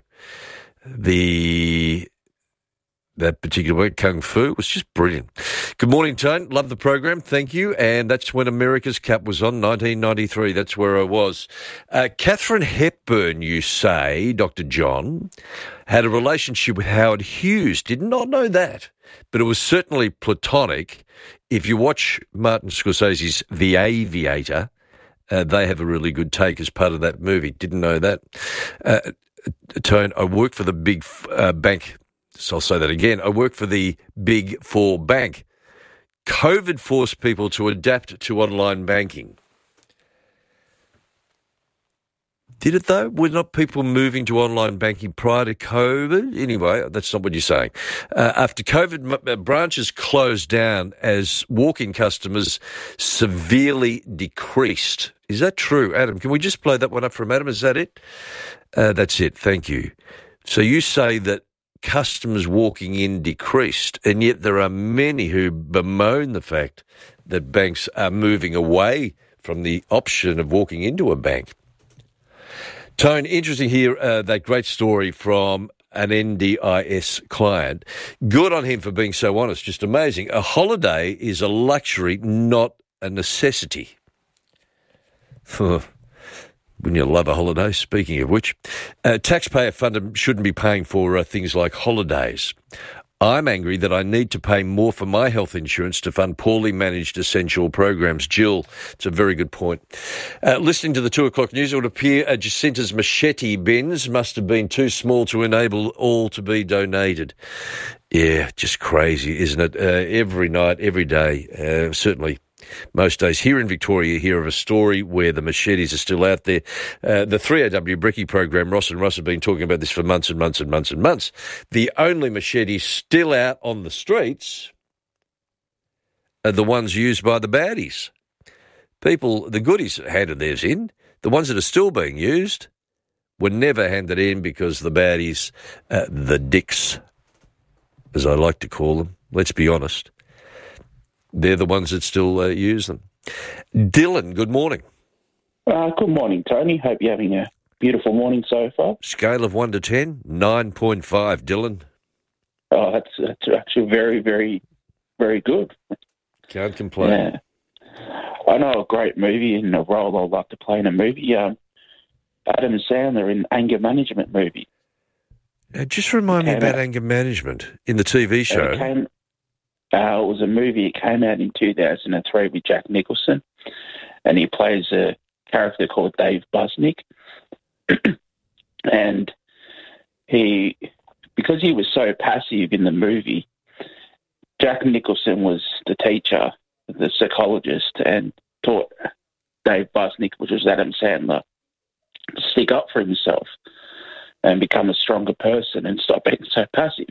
[SPEAKER 1] The That particular week, Kung Fu, was just brilliant. Good morning, Tone. Love the program. Thank you. And that's when America's Cup was on, nineteen ninety-three. That's where I was. Uh, Katharine Hepburn, you say, Doctor John, had a relationship with Howard Hughes. Did not know that, but it was certainly platonic. If you watch Martin Scorsese's The Aviator, uh, they have a really good take as part of that movie. Didn't know that. Uh, Tone, I work for the big uh, bank. So I'll say that again. I work for the Big Four bank. COVID forced people to adapt to online banking. Did it, though? Were not people moving to online banking prior to COVID? Anyway, that's not what you're saying. Uh, after COVID, branches closed down as walk-in customers severely decreased. Is that true, Adam? Can we just play that one up from Adam? Is that it? Uh, that's it. Thank you. So you say that customers walking in decreased, and yet there are many who bemoan the fact that banks are moving away from the option of walking into a bank. Tone, interesting here, uh, that great story from an N D I S client. Good on him for being so honest, just amazing. A holiday is a luxury, not a necessity. Wouldn't you love a holiday? Speaking of which, uh, taxpayer funded shouldn't be paying for uh, things like holidays. I'm angry that I need to pay more for my health insurance to fund poorly managed essential programs. Jill, it's a very good point. Uh, listening to the two o'clock news, it would appear uh, Jacinta's machete bins must have been too small to enable all to be donated. Yeah, just crazy, isn't it? Uh, every night, every day, uh, certainly. Most days here in Victoria, you hear of a story where the machetes are still out there. Uh, the three A W Brekkie program, Ross and Ross have been talking about this for months and months and months and months. The only machetes still out on the streets are the ones used by the baddies. People, the goodies handed theirs in. The ones that are still being used were never handed in because the baddies, uh, the dicks, as I like to call them, let's be honest, they're the ones that still uh, use them. Dylan, good morning.
[SPEAKER 5] Uh, good morning, Tony. Hope you're having a beautiful morning so far.
[SPEAKER 1] Scale of one to ten, nine point five, Dylan.
[SPEAKER 5] Oh, that's, that's actually very, very, very good.
[SPEAKER 1] Can't complain.
[SPEAKER 5] Yeah. I know a great movie and a role I'd like to play in a movie. Um, Adam Sandler in Anger Management movie.
[SPEAKER 1] Uh, just remind me about
[SPEAKER 5] out.
[SPEAKER 1] anger management in the T V show.
[SPEAKER 5] It, came, uh, it was a movie. It came out in two thousand three with Jack Nicholson, and he plays a character called Dave Busnick. And he, because he was so passive in the movie, Jack Nicholson was the teacher, the psychologist, and taught Dave Busnick, which was Adam Sandler, to stick up for himself and become a stronger person and stop being so passive.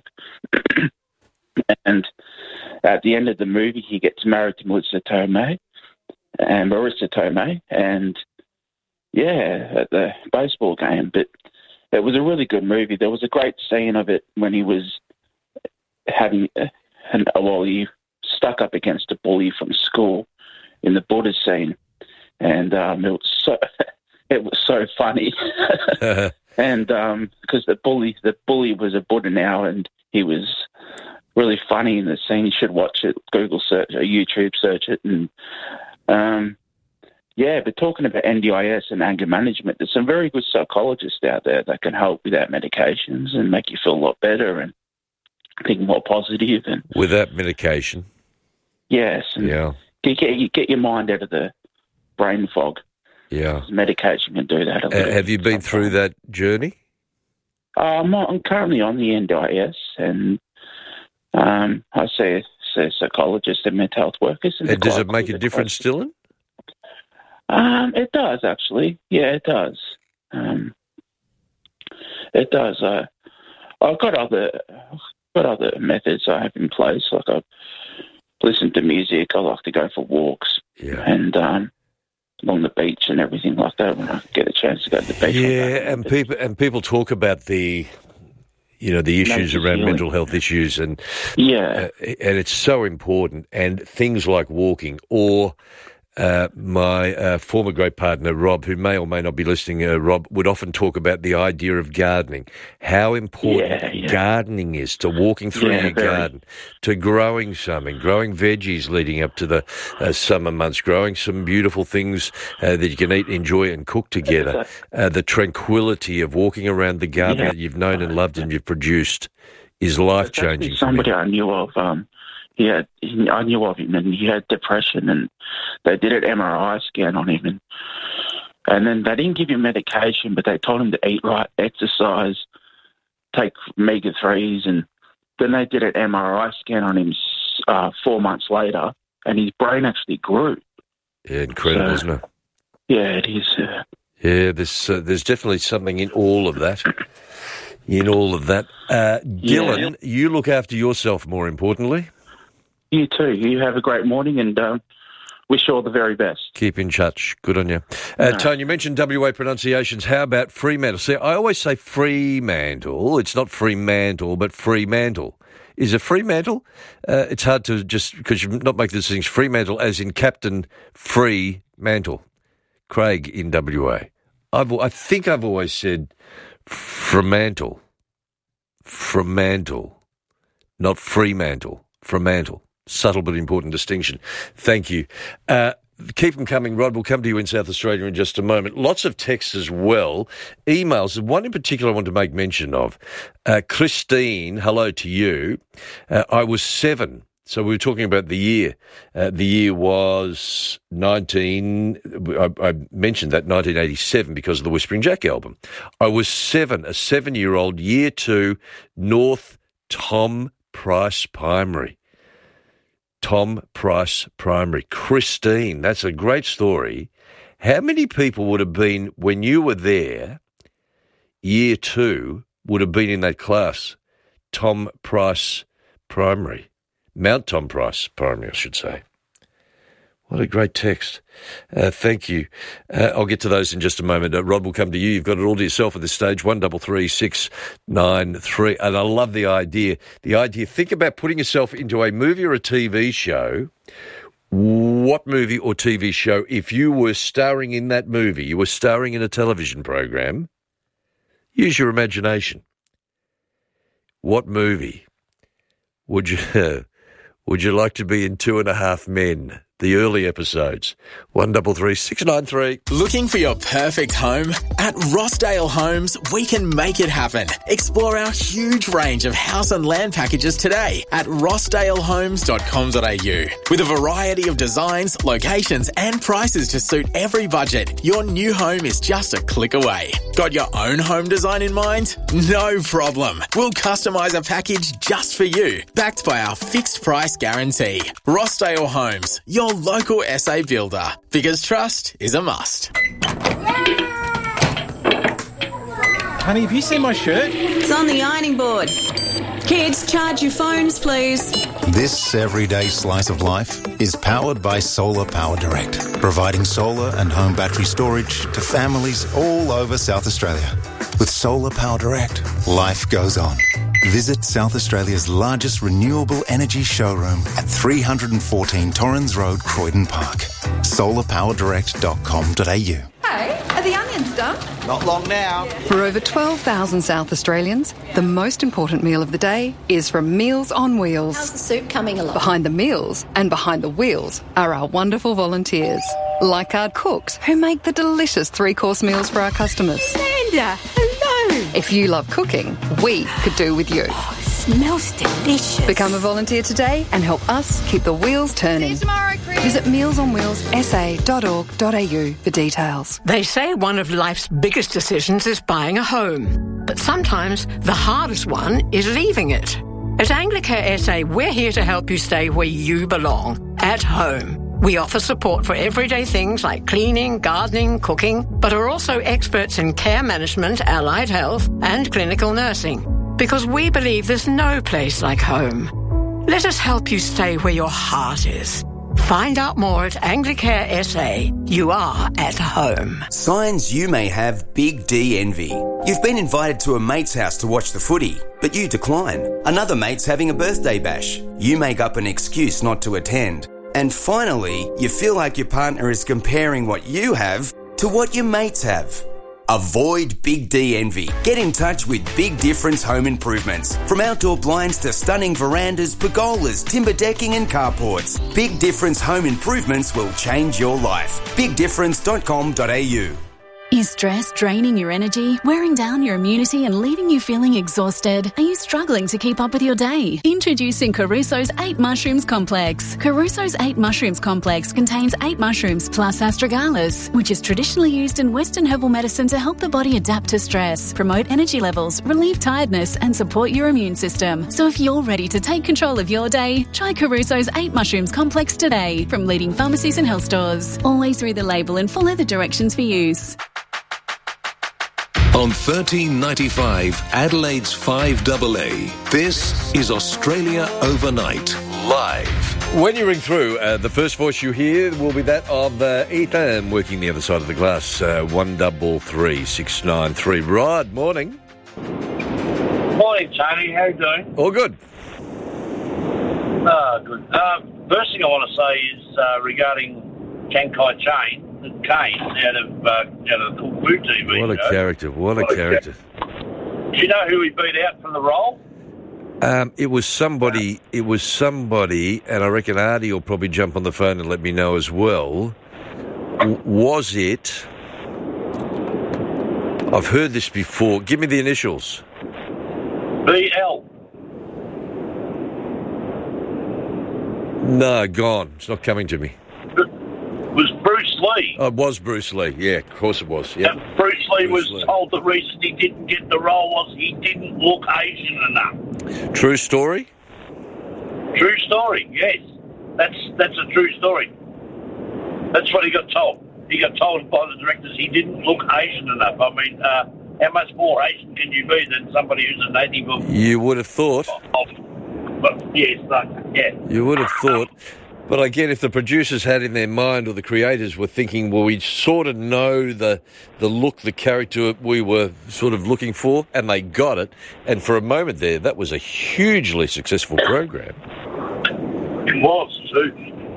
[SPEAKER 5] And at the end of the movie, he gets married to Marissa Tomei, and Marissa Tomei, and yeah, at the baseball game. But it was a really good movie. There was a great scene of it when he was having, uh, an, well, he stuck up against a bully from school in the Buddha scene, and um, it was so it was so funny. And um, because the bully, the bully was a Buddha now, and he was really funny in the scene. You should watch it. Google search or YouTube search it. And um, yeah, but talking about N D I S and anger management, there's some very good psychologists out there that can help without medications and make you feel a lot better and think more positive. And
[SPEAKER 1] without medication.
[SPEAKER 5] Yes. And
[SPEAKER 1] yeah.
[SPEAKER 5] Get, get, get your mind out of the brain fog.
[SPEAKER 1] Yeah.
[SPEAKER 5] Medication can do that.
[SPEAKER 1] Uh, have you been through that journey?
[SPEAKER 5] Uh, I'm, I'm currently on the N D I S, and um, I see they're psychologists and mental health workers. And,
[SPEAKER 1] and does it
[SPEAKER 5] quite
[SPEAKER 1] make a difference, Dylan?
[SPEAKER 5] Um, it does, actually. Yeah, it does. Um, it does. Uh, I've got other, got other methods I have in place. Like I listen to music. I like to go for walks.
[SPEAKER 1] Yeah.
[SPEAKER 5] And um, along the beach and everything like that when I get a chance to go to the beach.
[SPEAKER 1] Yeah, and people and people talk about the, you know, the issues
[SPEAKER 5] Mental
[SPEAKER 1] around
[SPEAKER 5] healing.
[SPEAKER 1] mental health issues, and
[SPEAKER 5] yeah,
[SPEAKER 1] uh, and it's so important. And things like walking, or uh, my uh, former great partner Rob, who may or may not be listening, uh, Rob would often talk about the idea of gardening, how important
[SPEAKER 5] Yeah, yeah.
[SPEAKER 1] gardening is to walking through
[SPEAKER 5] Yeah,
[SPEAKER 1] your
[SPEAKER 5] very.
[SPEAKER 1] garden, to growing something, growing veggies leading up to the uh, summer months, growing some beautiful things uh, that you can eat, enjoy, and cook together. Uh, the tranquility of walking around the garden
[SPEAKER 5] Yeah.
[SPEAKER 1] that you've known and loved and you've produced is life changing.
[SPEAKER 5] Actually, somebody I knew of, um, he had, he, I knew of him, and he had depression, and they did an M R I scan on him, and and then they didn't give him medication, but they told him to eat right, exercise, take omega threes, and then they did an M R I scan on him uh, four months later, and his brain actually grew.
[SPEAKER 1] Yeah, incredible,
[SPEAKER 5] So-
[SPEAKER 1] isn't it?
[SPEAKER 5] Yeah, it is. Uh,
[SPEAKER 1] Yeah, there's uh, there's definitely something in all of that. In all of that, uh, Dylan, you look after yourself. More importantly,
[SPEAKER 5] you too. You have a great morning, and um, wish you all the very best.
[SPEAKER 1] keep in touch. Good on you, uh,
[SPEAKER 5] No.
[SPEAKER 1] Tone. You mentioned W A pronunciations. How about Fremantle? See, I always say Fremantle. It's not Fremantle, but Fremantle. Is it Fremantle? Uh, it's hard to just because you not make the distinction. Fremantle, as in Captain Fremantle. Craig in W A. I've, I think I've always said Fremantle. Fremantle. Not Fremantle. Fremantle. Subtle but important distinction. Thank you. Uh, keep them coming, Rod. We'll come to you in South Australia in just a moment. Lots of texts as well. Emails. One in particular I want to make mention of. Uh, Christine, hello to you. Uh, I was seven. So we were talking about the year. Uh, the year was nineteen. I, I mentioned that nineteen eighty-seven because of the Whispering Jack album. I was seven, a seven-year-old, year two, North Tom Price Primary. Tom Price Primary. Christine, that's a great story. How many people would have been when you were there? Year two would have been in that class. Tom Price Primary. Mount Tom Price Primary, I should say. What a great text. Uh, thank you. Uh, I'll get to those in just a moment. Uh, Rod, will come to you. You've got it all to yourself at this stage, one double three six nine three. And I love the idea. The idea, think about putting yourself into a movie or a T V show. What movie or T V show, if you were starring in that movie, you were starring in a television program, use your imagination. What movie would you... Would you like to be in Two and a Half Men, the early episodes? One double three six nine three.
[SPEAKER 7] Looking for your perfect home? At Rossdale Homes, we can make it happen. Explore our huge range of house and land packages today at rossdale homes dot com dot a u. With a variety of designs, locations and prices to suit every budget, your new home is just a click away. Got your own home design in mind? No problem. We'll customise a package just for you, backed by our fixed price guarantee. Rossdale Homes, your local S A builder, because trust is a must.
[SPEAKER 8] Honey, have you seen my shirt?
[SPEAKER 9] It's on the ironing board. Kids, charge your phones, please.
[SPEAKER 10] This everyday slice of life is powered by Solar Power Direct, providing solar and home battery storage to families all over South Australia. With Solar Power Direct, life goes on. Visit South Australia's largest renewable energy showroom at three fourteen Torrens Road, Croydon Park. solar power direct dot com dot a u.
[SPEAKER 13] Hey, are the onions done?
[SPEAKER 10] Not long now.
[SPEAKER 13] For over twelve thousand South Australians, the most important meal of the day is from Meals on Wheels.
[SPEAKER 12] How's the soup coming along?
[SPEAKER 13] Behind the meals and behind the wheels are our wonderful volunteers, like our cooks who make the delicious three-course meals for our customers.
[SPEAKER 9] Linda, hello.
[SPEAKER 13] If you love cooking, we could do with you.
[SPEAKER 9] Oh, it smells delicious.
[SPEAKER 13] Become a volunteer today and help us keep the wheels turning.
[SPEAKER 9] See you tomorrow, Chris.
[SPEAKER 13] Visit meals on wheels s a dot org dot a u for details.
[SPEAKER 14] They say one of life's biggest decisions is buying a home. But sometimes the hardest one is leaving it. At Anglicare S A, we're here to help you stay where you belong, at home. We offer support for everyday things like cleaning, gardening, cooking, but are also experts in care management, allied health, and clinical nursing. Because we believe there's no place like home. Let us help you stay where your heart is. Find out more at Anglicare S A. You are at home.
[SPEAKER 15] Signs you may have Big D envy. You've been invited to a mate's house to watch the footy, but you decline. Another mate's having a birthday bash. You make up an excuse not to attend. And finally, you feel like your partner is comparing what you have to what your mates have. Avoid Big D envy. Get in touch with Big Difference Home Improvements. From outdoor blinds to stunning verandas, pergolas, timber decking and carports, Big Difference Home Improvements will change your life. big difference dot com dot a u.
[SPEAKER 3] Is stress draining your energy, wearing down your immunity and leaving you feeling exhausted? Are you struggling to keep up with your day? Introducing Caruso's eight Mushrooms Complex. Caruso's eight Mushrooms Complex contains eight mushrooms plus astragalus, which is traditionally used in Western herbal medicine to help the body adapt to stress, promote energy levels, relieve tiredness and support your immune system. So if you're ready to take control of your day, try Caruso's eight Mushrooms Complex today from leading pharmacies and health stores. Always read the label and follow the directions for use.
[SPEAKER 11] On thirteen ninety-five, Adelaide's five A A, this is Australia Overnight, live.
[SPEAKER 1] When you ring through, uh, the first voice you hear will be that of uh, Ethan working the other side of the glass, uh, one double three six nine three. Rod, morning.
[SPEAKER 16] Morning, Tony. How you doing?
[SPEAKER 1] All good.
[SPEAKER 16] Ah, good. Uh, first thing I want to say is uh, regarding Chiang Kai-shek. Kane out of uh, out of the Cook Food T V.
[SPEAKER 1] What a
[SPEAKER 16] show.
[SPEAKER 1] character! What, what a character!
[SPEAKER 16] Ca- Do you know who he beat out for the role?
[SPEAKER 1] Um, it was somebody. It was somebody, and I reckon Artie will probably jump on the phone and let me know as well. W- was it? I've heard this before. Give me the initials.
[SPEAKER 16] B L.
[SPEAKER 1] No, gone. It's not coming to me.
[SPEAKER 16] Was Bruce Lee.
[SPEAKER 1] Oh, it was Bruce Lee. Yeah, of course it was. Yeah.
[SPEAKER 16] And Bruce Lee
[SPEAKER 1] Bruce
[SPEAKER 16] was
[SPEAKER 1] Lee.
[SPEAKER 16] told the reason he didn't get the role was he didn't look Asian enough.
[SPEAKER 1] True story?
[SPEAKER 16] True story, yes. That's that's a true story. That's what he got told. He got told by the directors he didn't look Asian enough. I mean, uh, how much more Asian can you be than somebody who's a native of...
[SPEAKER 1] You would have thought.
[SPEAKER 16] Of, but yes, like, yeah.
[SPEAKER 1] You would have thought. But again, if the producers had in their mind, or the creators were thinking, well, we sort of know the the look, the character we were sort of looking for, and they got it. And for a moment there, that was a hugely successful program.
[SPEAKER 16] It was, too.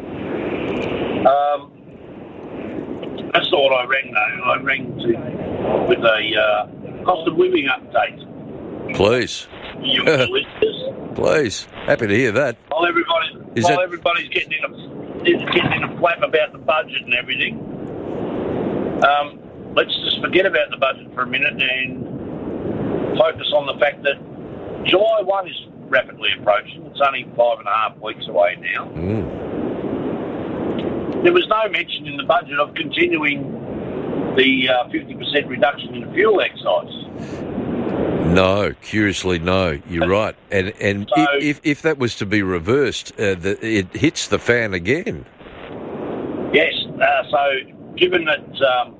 [SPEAKER 16] Um, that's not what I rang, though. I rang to, with a uh, cost of living update.
[SPEAKER 1] Please.
[SPEAKER 16] You listeners.
[SPEAKER 1] Please. Happy to hear that.
[SPEAKER 16] While everybody,
[SPEAKER 1] Is
[SPEAKER 16] while
[SPEAKER 1] that-
[SPEAKER 16] everybody's getting in a getting in a flap about the budget and everything, um, let's just forget about the budget for a minute and focus on the fact that July first is rapidly approaching. It's only five and a half weeks away now.
[SPEAKER 1] Mm.
[SPEAKER 16] There was no mention in the budget of continuing the uh, fifty percent reduction in fuel excise.
[SPEAKER 1] No, curiously, no. You're right. And and
[SPEAKER 16] So-
[SPEAKER 1] if if that was to be reversed, uh, the, it hits the fan again.
[SPEAKER 16] Yes, uh, so given that um,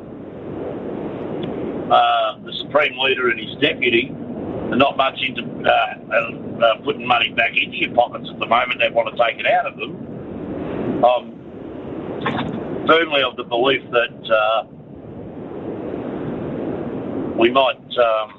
[SPEAKER 16] uh, the Supreme Leader and his deputy are not much into uh, uh, putting money back into your pockets at the moment, they want to take it out of them. I'm firmly of the belief that uh, we might um,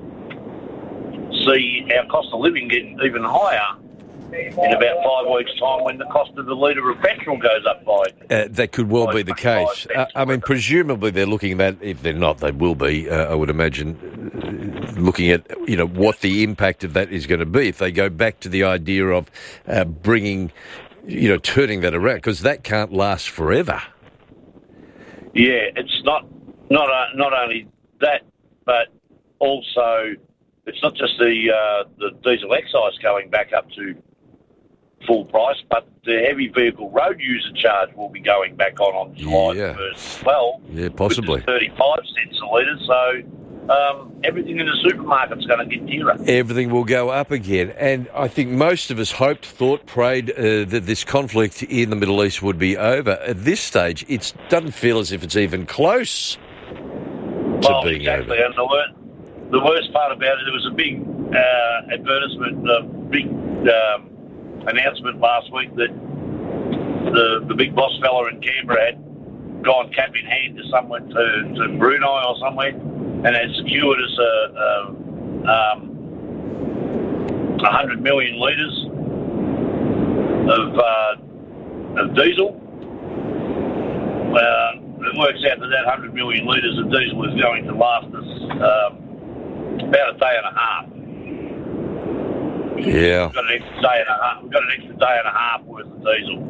[SPEAKER 16] see our cost of living getting even higher in about five weeks' time when the cost of the litre of petrol goes up by...
[SPEAKER 1] Uh, that could well be the case. Uh, I mean, presumably they're looking at, if they're not, they will be, uh, I would imagine, uh, looking at, you know, what the impact of that is going to be if they go back to the idea of uh, bringing, you know, turning that around, because that can't last forever.
[SPEAKER 16] Yeah, it's not not uh, not only that, but also it's not just the uh, the diesel excise going back up to full price, but the heavy vehicle road user charge will be going back on on July
[SPEAKER 1] Yeah.
[SPEAKER 16] first as well.
[SPEAKER 1] Yeah, possibly.
[SPEAKER 16] Which is thirty-five cents a litre. So um, everything in the supermarket's going to get dearer.
[SPEAKER 1] Everything will go up again. And I think most of us hoped, thought, prayed uh, that this conflict in the Middle East would be over. At this stage, it doesn't feel as if it's even close to
[SPEAKER 16] well,
[SPEAKER 1] being
[SPEAKER 16] exactly.
[SPEAKER 1] over.
[SPEAKER 16] And the, wor- the worst part about it, there was a big uh, advertisement, a big um, announcement last week that the, the big boss fella in Canberra had gone cap in hand to somewhere, to, to Brunei or somewhere, and had secured us a, a um, one hundred million litres of, uh, of diesel. Uh, it works out that that one hundred million litres of diesel is going to last us um, about a day and a half.
[SPEAKER 1] Yeah.
[SPEAKER 16] We've got an extra day and a half. We've got an extra day and a half worth of diesel.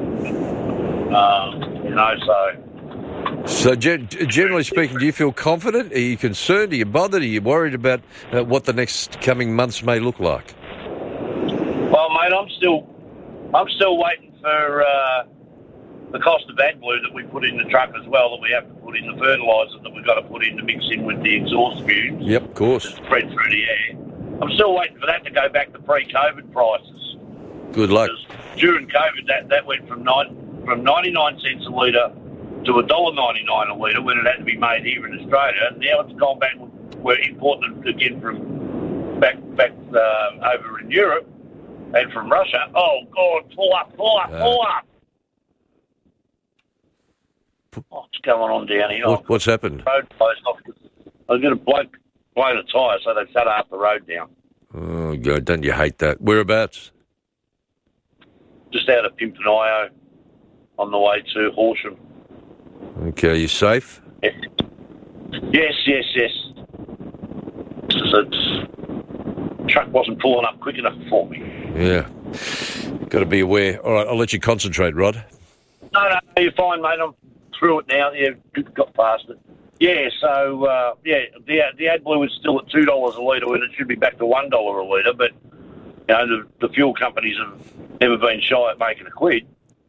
[SPEAKER 16] Um, you know, so.
[SPEAKER 1] So, gen- generally speaking, do you feel confident? Are you concerned? Are you bothered? Are you worried about uh, what the next coming months may look like?
[SPEAKER 16] Well, mate, I'm still, I'm still waiting for uh, the cost of AdBlue that we put in the truck as well. That we have to put in the fertiliser that we've got to put in to mix in with the exhaust fumes.
[SPEAKER 1] Yep, of course.
[SPEAKER 16] To spread through the air. I'm still waiting for that to go back to pre-COVID prices.
[SPEAKER 1] Good luck.
[SPEAKER 16] Because during COVID, that, that went from nine. from ninety-nine cents a litre to one dollar ninety-nine a litre when it had to be made here in Australia. And now it's gone back, we're importing it again from back back uh, over in Europe and from Russia. Oh, God, pull up, pull up, pull up. What's going on down here?
[SPEAKER 1] What, what's happened?
[SPEAKER 16] Road closed off. I was going to blow, blow the tyre, so they shut half the road down.
[SPEAKER 1] Oh, God, don't you hate that? Whereabouts?
[SPEAKER 16] Just out of Pimpernio on the way to Horsham.
[SPEAKER 1] Okay, you safe?
[SPEAKER 16] Yes, yes, yes. yes. So the truck wasn't pulling up quick enough for me.
[SPEAKER 1] Yeah. Got to be aware. All right, I'll let you concentrate, Rod.
[SPEAKER 16] No, no, you're fine, mate. I'm through it now. Yeah, got past it. Yeah, so, uh, yeah, the the AdBlue is still at two dollars a litre when it should be back to one dollar a litre, but, you know, the, the fuel companies have never been shy at making a quid.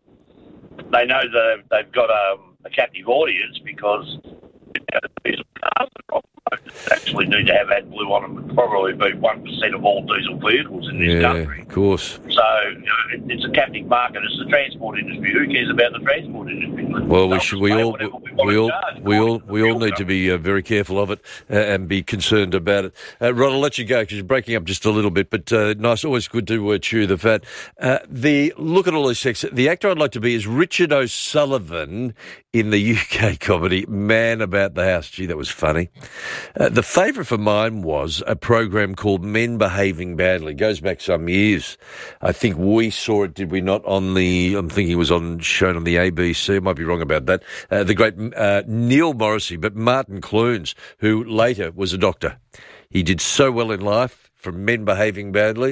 [SPEAKER 16] They know that they've got um, a captive audience because you know, diesel cars actually need to have AdBlue on them. Would probably be one percent of all diesel vehicles in this
[SPEAKER 1] yeah,
[SPEAKER 16] country.
[SPEAKER 1] Of course.
[SPEAKER 16] So you know, it, it's a captive market. It's the transport industry. Who cares about the transport industry?
[SPEAKER 1] Well, we should. We all. We, we all.
[SPEAKER 16] Charge.
[SPEAKER 1] We all. We all need to be uh, very careful of it uh, and be concerned about it. Uh, Rod, I'll let you go because you're breaking up just a little bit. But uh, nice, always good to uh, chew the fat. Uh, the look at all these sex. The actor I'd like to be is Richard O'Sullivan in the U K comedy Man About the House. Gee, that was funny. Uh, the favourite for mine was a program called Men Behaving Badly. It goes back some years. I think we saw it, did we not, on the, I'm thinking it was on shown on the A B C. I might be wrong about that. Uh, the great uh, Neil Morrissey, but Martin Clunes, who later was a doctor. He did so well in life from Men Behaving Badly.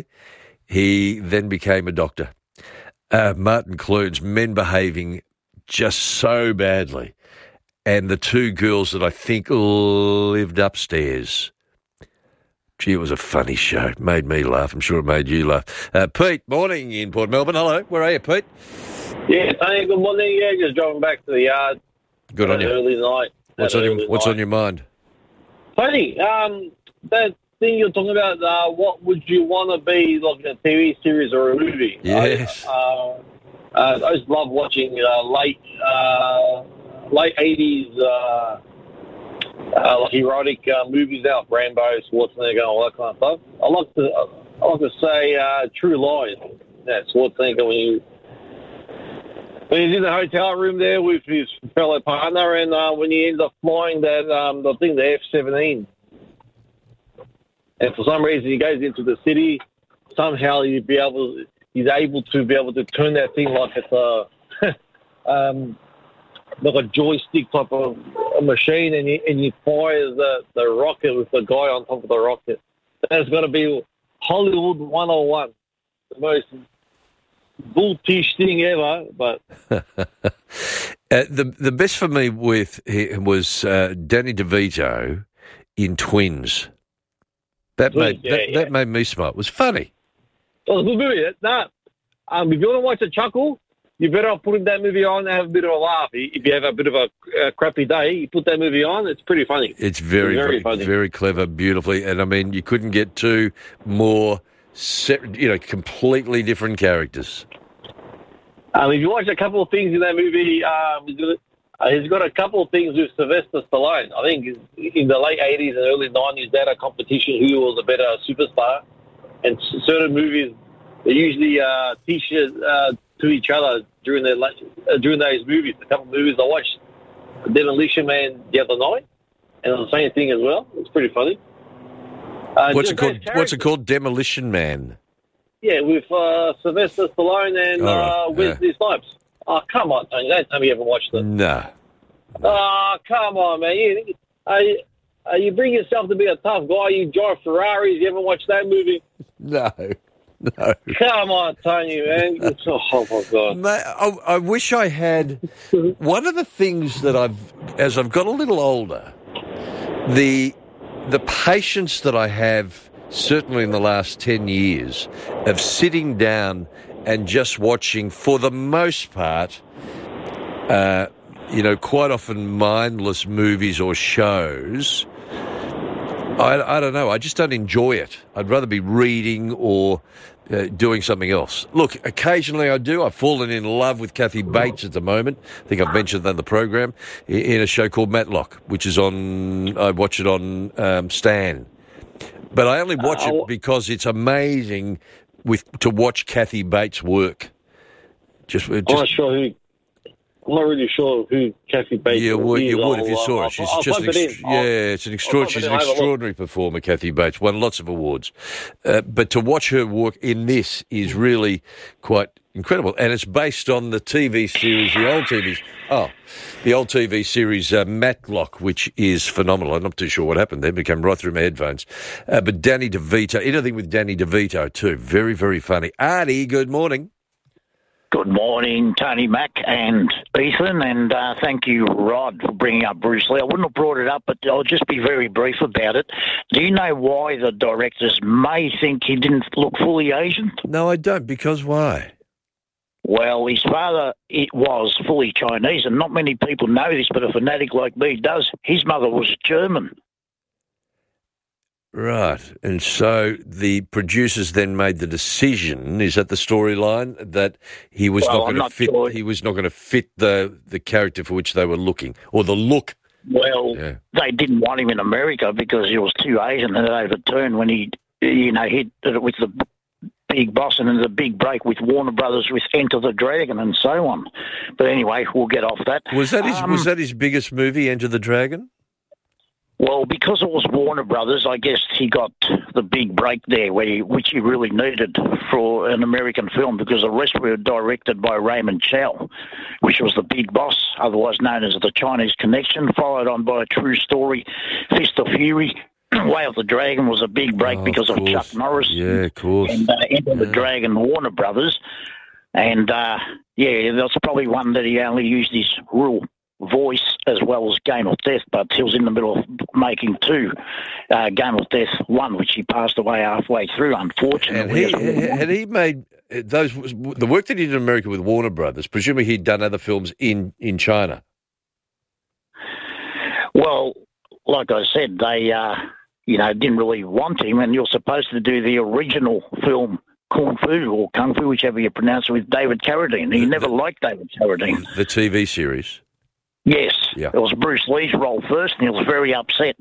[SPEAKER 1] He then became a doctor. Uh, Martin Clunes, Men Behaving just so badly. And the two girls that I think lived upstairs. Gee, it was a funny show. It made me laugh. I'm sure it made you laugh. Uh, Pete, morning in Port Melbourne. Hello. Where are you, Pete?
[SPEAKER 2] Yeah, Tony, good morning. Yeah, just driving back to the yard.
[SPEAKER 1] Good on you.
[SPEAKER 2] Early night.
[SPEAKER 1] What's on your What's on your mind?
[SPEAKER 2] Tony, um, that thing you're talking about, uh, what would you want to be, like a T V series or a movie?
[SPEAKER 1] Yes.
[SPEAKER 2] I, uh, uh, I just love watching uh, late... Uh, late eighties, uh, uh, like erotic uh, movies out, Rambo, Schwarzenegger, all that kind of stuff. I like to, I like to say uh, True Lies. Yeah, Schwarzenegger when you when he's in the hotel room there with his fellow partner, and uh, when he ends up flying that, um, the thing, the F seventeen, and for some reason he goes into the city. Somehow he'd be able, he's able to be able to turn that thing like it's a. um, like a joystick type of a machine, and you, and you fire the, the rocket with the guy on top of the rocket. That's got to be Hollywood one oh one. The most bull-tish thing ever, but...
[SPEAKER 1] uh, the the best for me with was uh, Danny DeVito in Twins. That
[SPEAKER 2] Twins,
[SPEAKER 1] made
[SPEAKER 2] yeah,
[SPEAKER 1] that,
[SPEAKER 2] yeah.
[SPEAKER 1] that made me smile. It was funny.
[SPEAKER 2] It was a good movie. Nah, um, if you want to watch a chuckle, you better off putting that movie on and have a bit of a laugh. If you have a bit of a uh, crappy day, you put that movie on, it's pretty funny.
[SPEAKER 1] It's very,
[SPEAKER 2] it's very,
[SPEAKER 1] very,
[SPEAKER 2] funny.
[SPEAKER 1] very clever, beautifully. And, I mean, you couldn't get two more, se- you know, completely different characters.
[SPEAKER 2] Um, if you watch a couple of things in that movie, um, uh, he's got a couple of things with Sylvester Stallone. I think in the late eighties and early nineties, they had a competition who was a better superstar. And certain movies, they usually uh, teach it uh, to each other during their uh, during those movies. A couple of movies I watched, Demolition Man the other night, and the same thing as well. It's pretty funny. Uh,
[SPEAKER 1] What's it called? What's it called? Demolition Man.
[SPEAKER 2] Yeah, with uh, Sylvester Stallone and
[SPEAKER 1] All right,
[SPEAKER 2] uh, Wesley
[SPEAKER 1] yeah.
[SPEAKER 2] Snipes. Oh, come on, Tony. Don't tell me you haven't watched it.
[SPEAKER 1] No.
[SPEAKER 2] Oh, come on, man. You, uh, you, uh, you bring yourself to be a tough guy. You drive Ferraris. You haven't watched that movie?
[SPEAKER 1] No. No.
[SPEAKER 2] Come on, Tony, man. It's, oh, oh, my God.
[SPEAKER 1] Mate, I, I wish I had... One of the things that I've... As I've got a little older, the the patience that I have, certainly in the last ten years, of sitting down and just watching, for the most part, uh, you know, quite often mindless movies or shows... I, I don't know. I just don't enjoy it. I'd rather be reading or uh, doing something else. Look, occasionally I do. I've fallen in love with Kathy Bates at the moment. I think I've mentioned that in the program, in a show called Matlock, which is on, I watch it on um, Stan. But I only watch it because it's amazing with to watch Kathy Bates work. Just, just
[SPEAKER 2] I'm not sure who... I'm not really sure who Kathy Bates is.
[SPEAKER 1] You would, you would if you saw
[SPEAKER 2] I'll,
[SPEAKER 1] it. She's
[SPEAKER 2] I'll,
[SPEAKER 1] just
[SPEAKER 2] I'll
[SPEAKER 1] an
[SPEAKER 2] it
[SPEAKER 1] ext- yeah, it's an extraordinary. She's an extraordinary performer, Kathy Bates. Won lots of awards, uh, but to watch her work in this is really quite incredible. And it's based on the T V series, the old T V, oh, the old T V series uh, Matlock, which is phenomenal. I'm not too sure what happened there; it came right through my headphones. Uh, but Danny DeVito, anything with Danny DeVito too, very, very funny. Artie, good morning.
[SPEAKER 17] Good morning, Tony Mack and Ethan, and uh, thank you, Rod, for bringing up Bruce Lee. I wouldn't have brought it up, but I'll just be very brief about it. Do you know why the directors may think he didn't look fully Asian?
[SPEAKER 1] No, I don't, because why?
[SPEAKER 17] Well, his father it was fully Chinese, and not many people know this, but a fanatic like me does. His mother was German.
[SPEAKER 1] Right, and so the producers then made the decision. Is that the storyline that he was
[SPEAKER 17] Well,
[SPEAKER 1] not
[SPEAKER 17] I'm
[SPEAKER 1] going to
[SPEAKER 17] not
[SPEAKER 1] fit?
[SPEAKER 17] sure.
[SPEAKER 1] He was not going to fit the the character for which they were looking, or the look.
[SPEAKER 17] Well,
[SPEAKER 1] Yeah.
[SPEAKER 17] they didn't want him in America because he was too Asian, and it overturned when he, you know, hit it with the big boss and then the big break with Warner Brothers with Enter the Dragon and so on. But anyway, we'll get off that.
[SPEAKER 1] Was that his
[SPEAKER 17] Um,
[SPEAKER 1] Was that his biggest movie, Enter the Dragon?
[SPEAKER 17] Well, because it was Warner Brothers, I guess he got the big break there, where he, which he really needed for an American film, because the rest were directed by Raymond Chow, which was the big boss, otherwise known as the Chinese Connection, followed on by A True Story, Fist of Fury. Way of the Dragon was a big break
[SPEAKER 1] Oh,
[SPEAKER 17] because
[SPEAKER 1] of
[SPEAKER 17] of, Chuck
[SPEAKER 1] course.
[SPEAKER 17] Norris.
[SPEAKER 1] Yeah, of course.
[SPEAKER 17] And uh, Enter the Dragon, Warner Brothers. And, uh, yeah, that's probably one that he only used his real voice as well as Game of Death, but he was in the middle of making two, uh, Game of Death one, which he passed away halfway through,
[SPEAKER 1] And
[SPEAKER 17] unfortunately.
[SPEAKER 1] he had he made those the work that he did in America with Warner Brothers. Presumably, he'd done other films in, in China.
[SPEAKER 17] Well, like I said, they, uh, you know, didn't really want him, and you're supposed to do the original film Kung Fu or Kung Fu, whichever you pronounce it, with David Carradine. He never liked David Carradine.
[SPEAKER 1] The T V series.
[SPEAKER 17] Yes,
[SPEAKER 1] Yeah.
[SPEAKER 17] it was Bruce Lee's role first, and he was very upset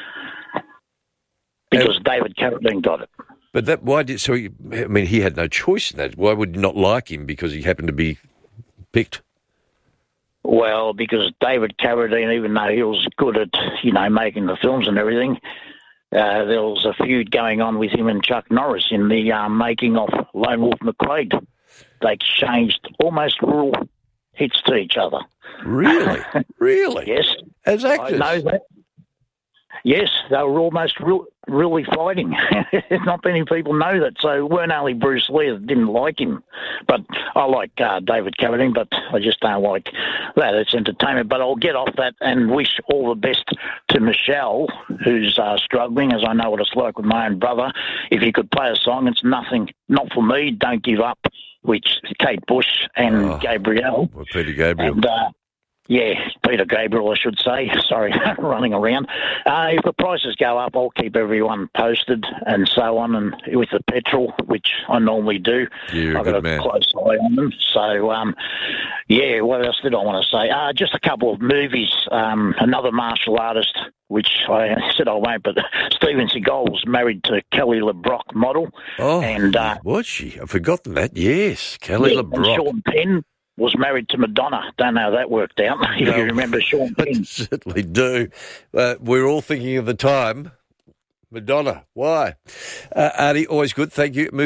[SPEAKER 17] because David Carradine got it.
[SPEAKER 1] But that why did so? He, I mean, he had no choice in that. Why would you not like him because he happened to be picked?
[SPEAKER 17] Well, because David Carradine, even though he was good at, you know, making the films and everything, uh, there was a feud going on with him and Chuck Norris in the uh, making of Lone Wolf McQuade. They exchanged almost real hits to each other.
[SPEAKER 1] Really? Really?
[SPEAKER 17] Yes.
[SPEAKER 1] As actors?
[SPEAKER 17] I know that. Yes, they were almost real, really fighting. Not many people know that. So it weren't only Bruce Lee that didn't like him. But I like uh, David Carradine, but I just don't like that. It's entertainment. But I'll get off that and wish all the best to Michelle, who's uh, struggling, as I know what it's like with my own brother. If you could play a song, it's nothing, not for me, Don't Give Up. which Kate Bush and
[SPEAKER 1] Oh.
[SPEAKER 17] Gabrielle.
[SPEAKER 1] Well, Peter Gabriel.
[SPEAKER 17] And, uh, yeah, Peter Gabriel, I should say. Sorry, running around. Uh, if the prices go up, I'll keep everyone posted and so on. And with the petrol, which I normally do,
[SPEAKER 1] You're a
[SPEAKER 17] I've got
[SPEAKER 1] good
[SPEAKER 17] a
[SPEAKER 1] man.
[SPEAKER 17] close eye on them. So, um, yeah, what else did I want to say? Uh, just a couple of movies. Um, another martial artist, which I said I won't, but Steven Seagal was married to Kelly LeBrock model.
[SPEAKER 1] Oh,
[SPEAKER 17] and uh,
[SPEAKER 1] was she? I've forgotten that. Yes, Kelly
[SPEAKER 17] yeah, and
[SPEAKER 1] LeBrock.
[SPEAKER 17] Sean Penn was married to Madonna. Don't know how that worked out. If
[SPEAKER 1] No.
[SPEAKER 17] you remember Sean
[SPEAKER 1] I
[SPEAKER 17] Penn.
[SPEAKER 1] certainly do. Uh, we're all thinking of the time. Madonna. Why? Uh, Artie, always good. Thank you.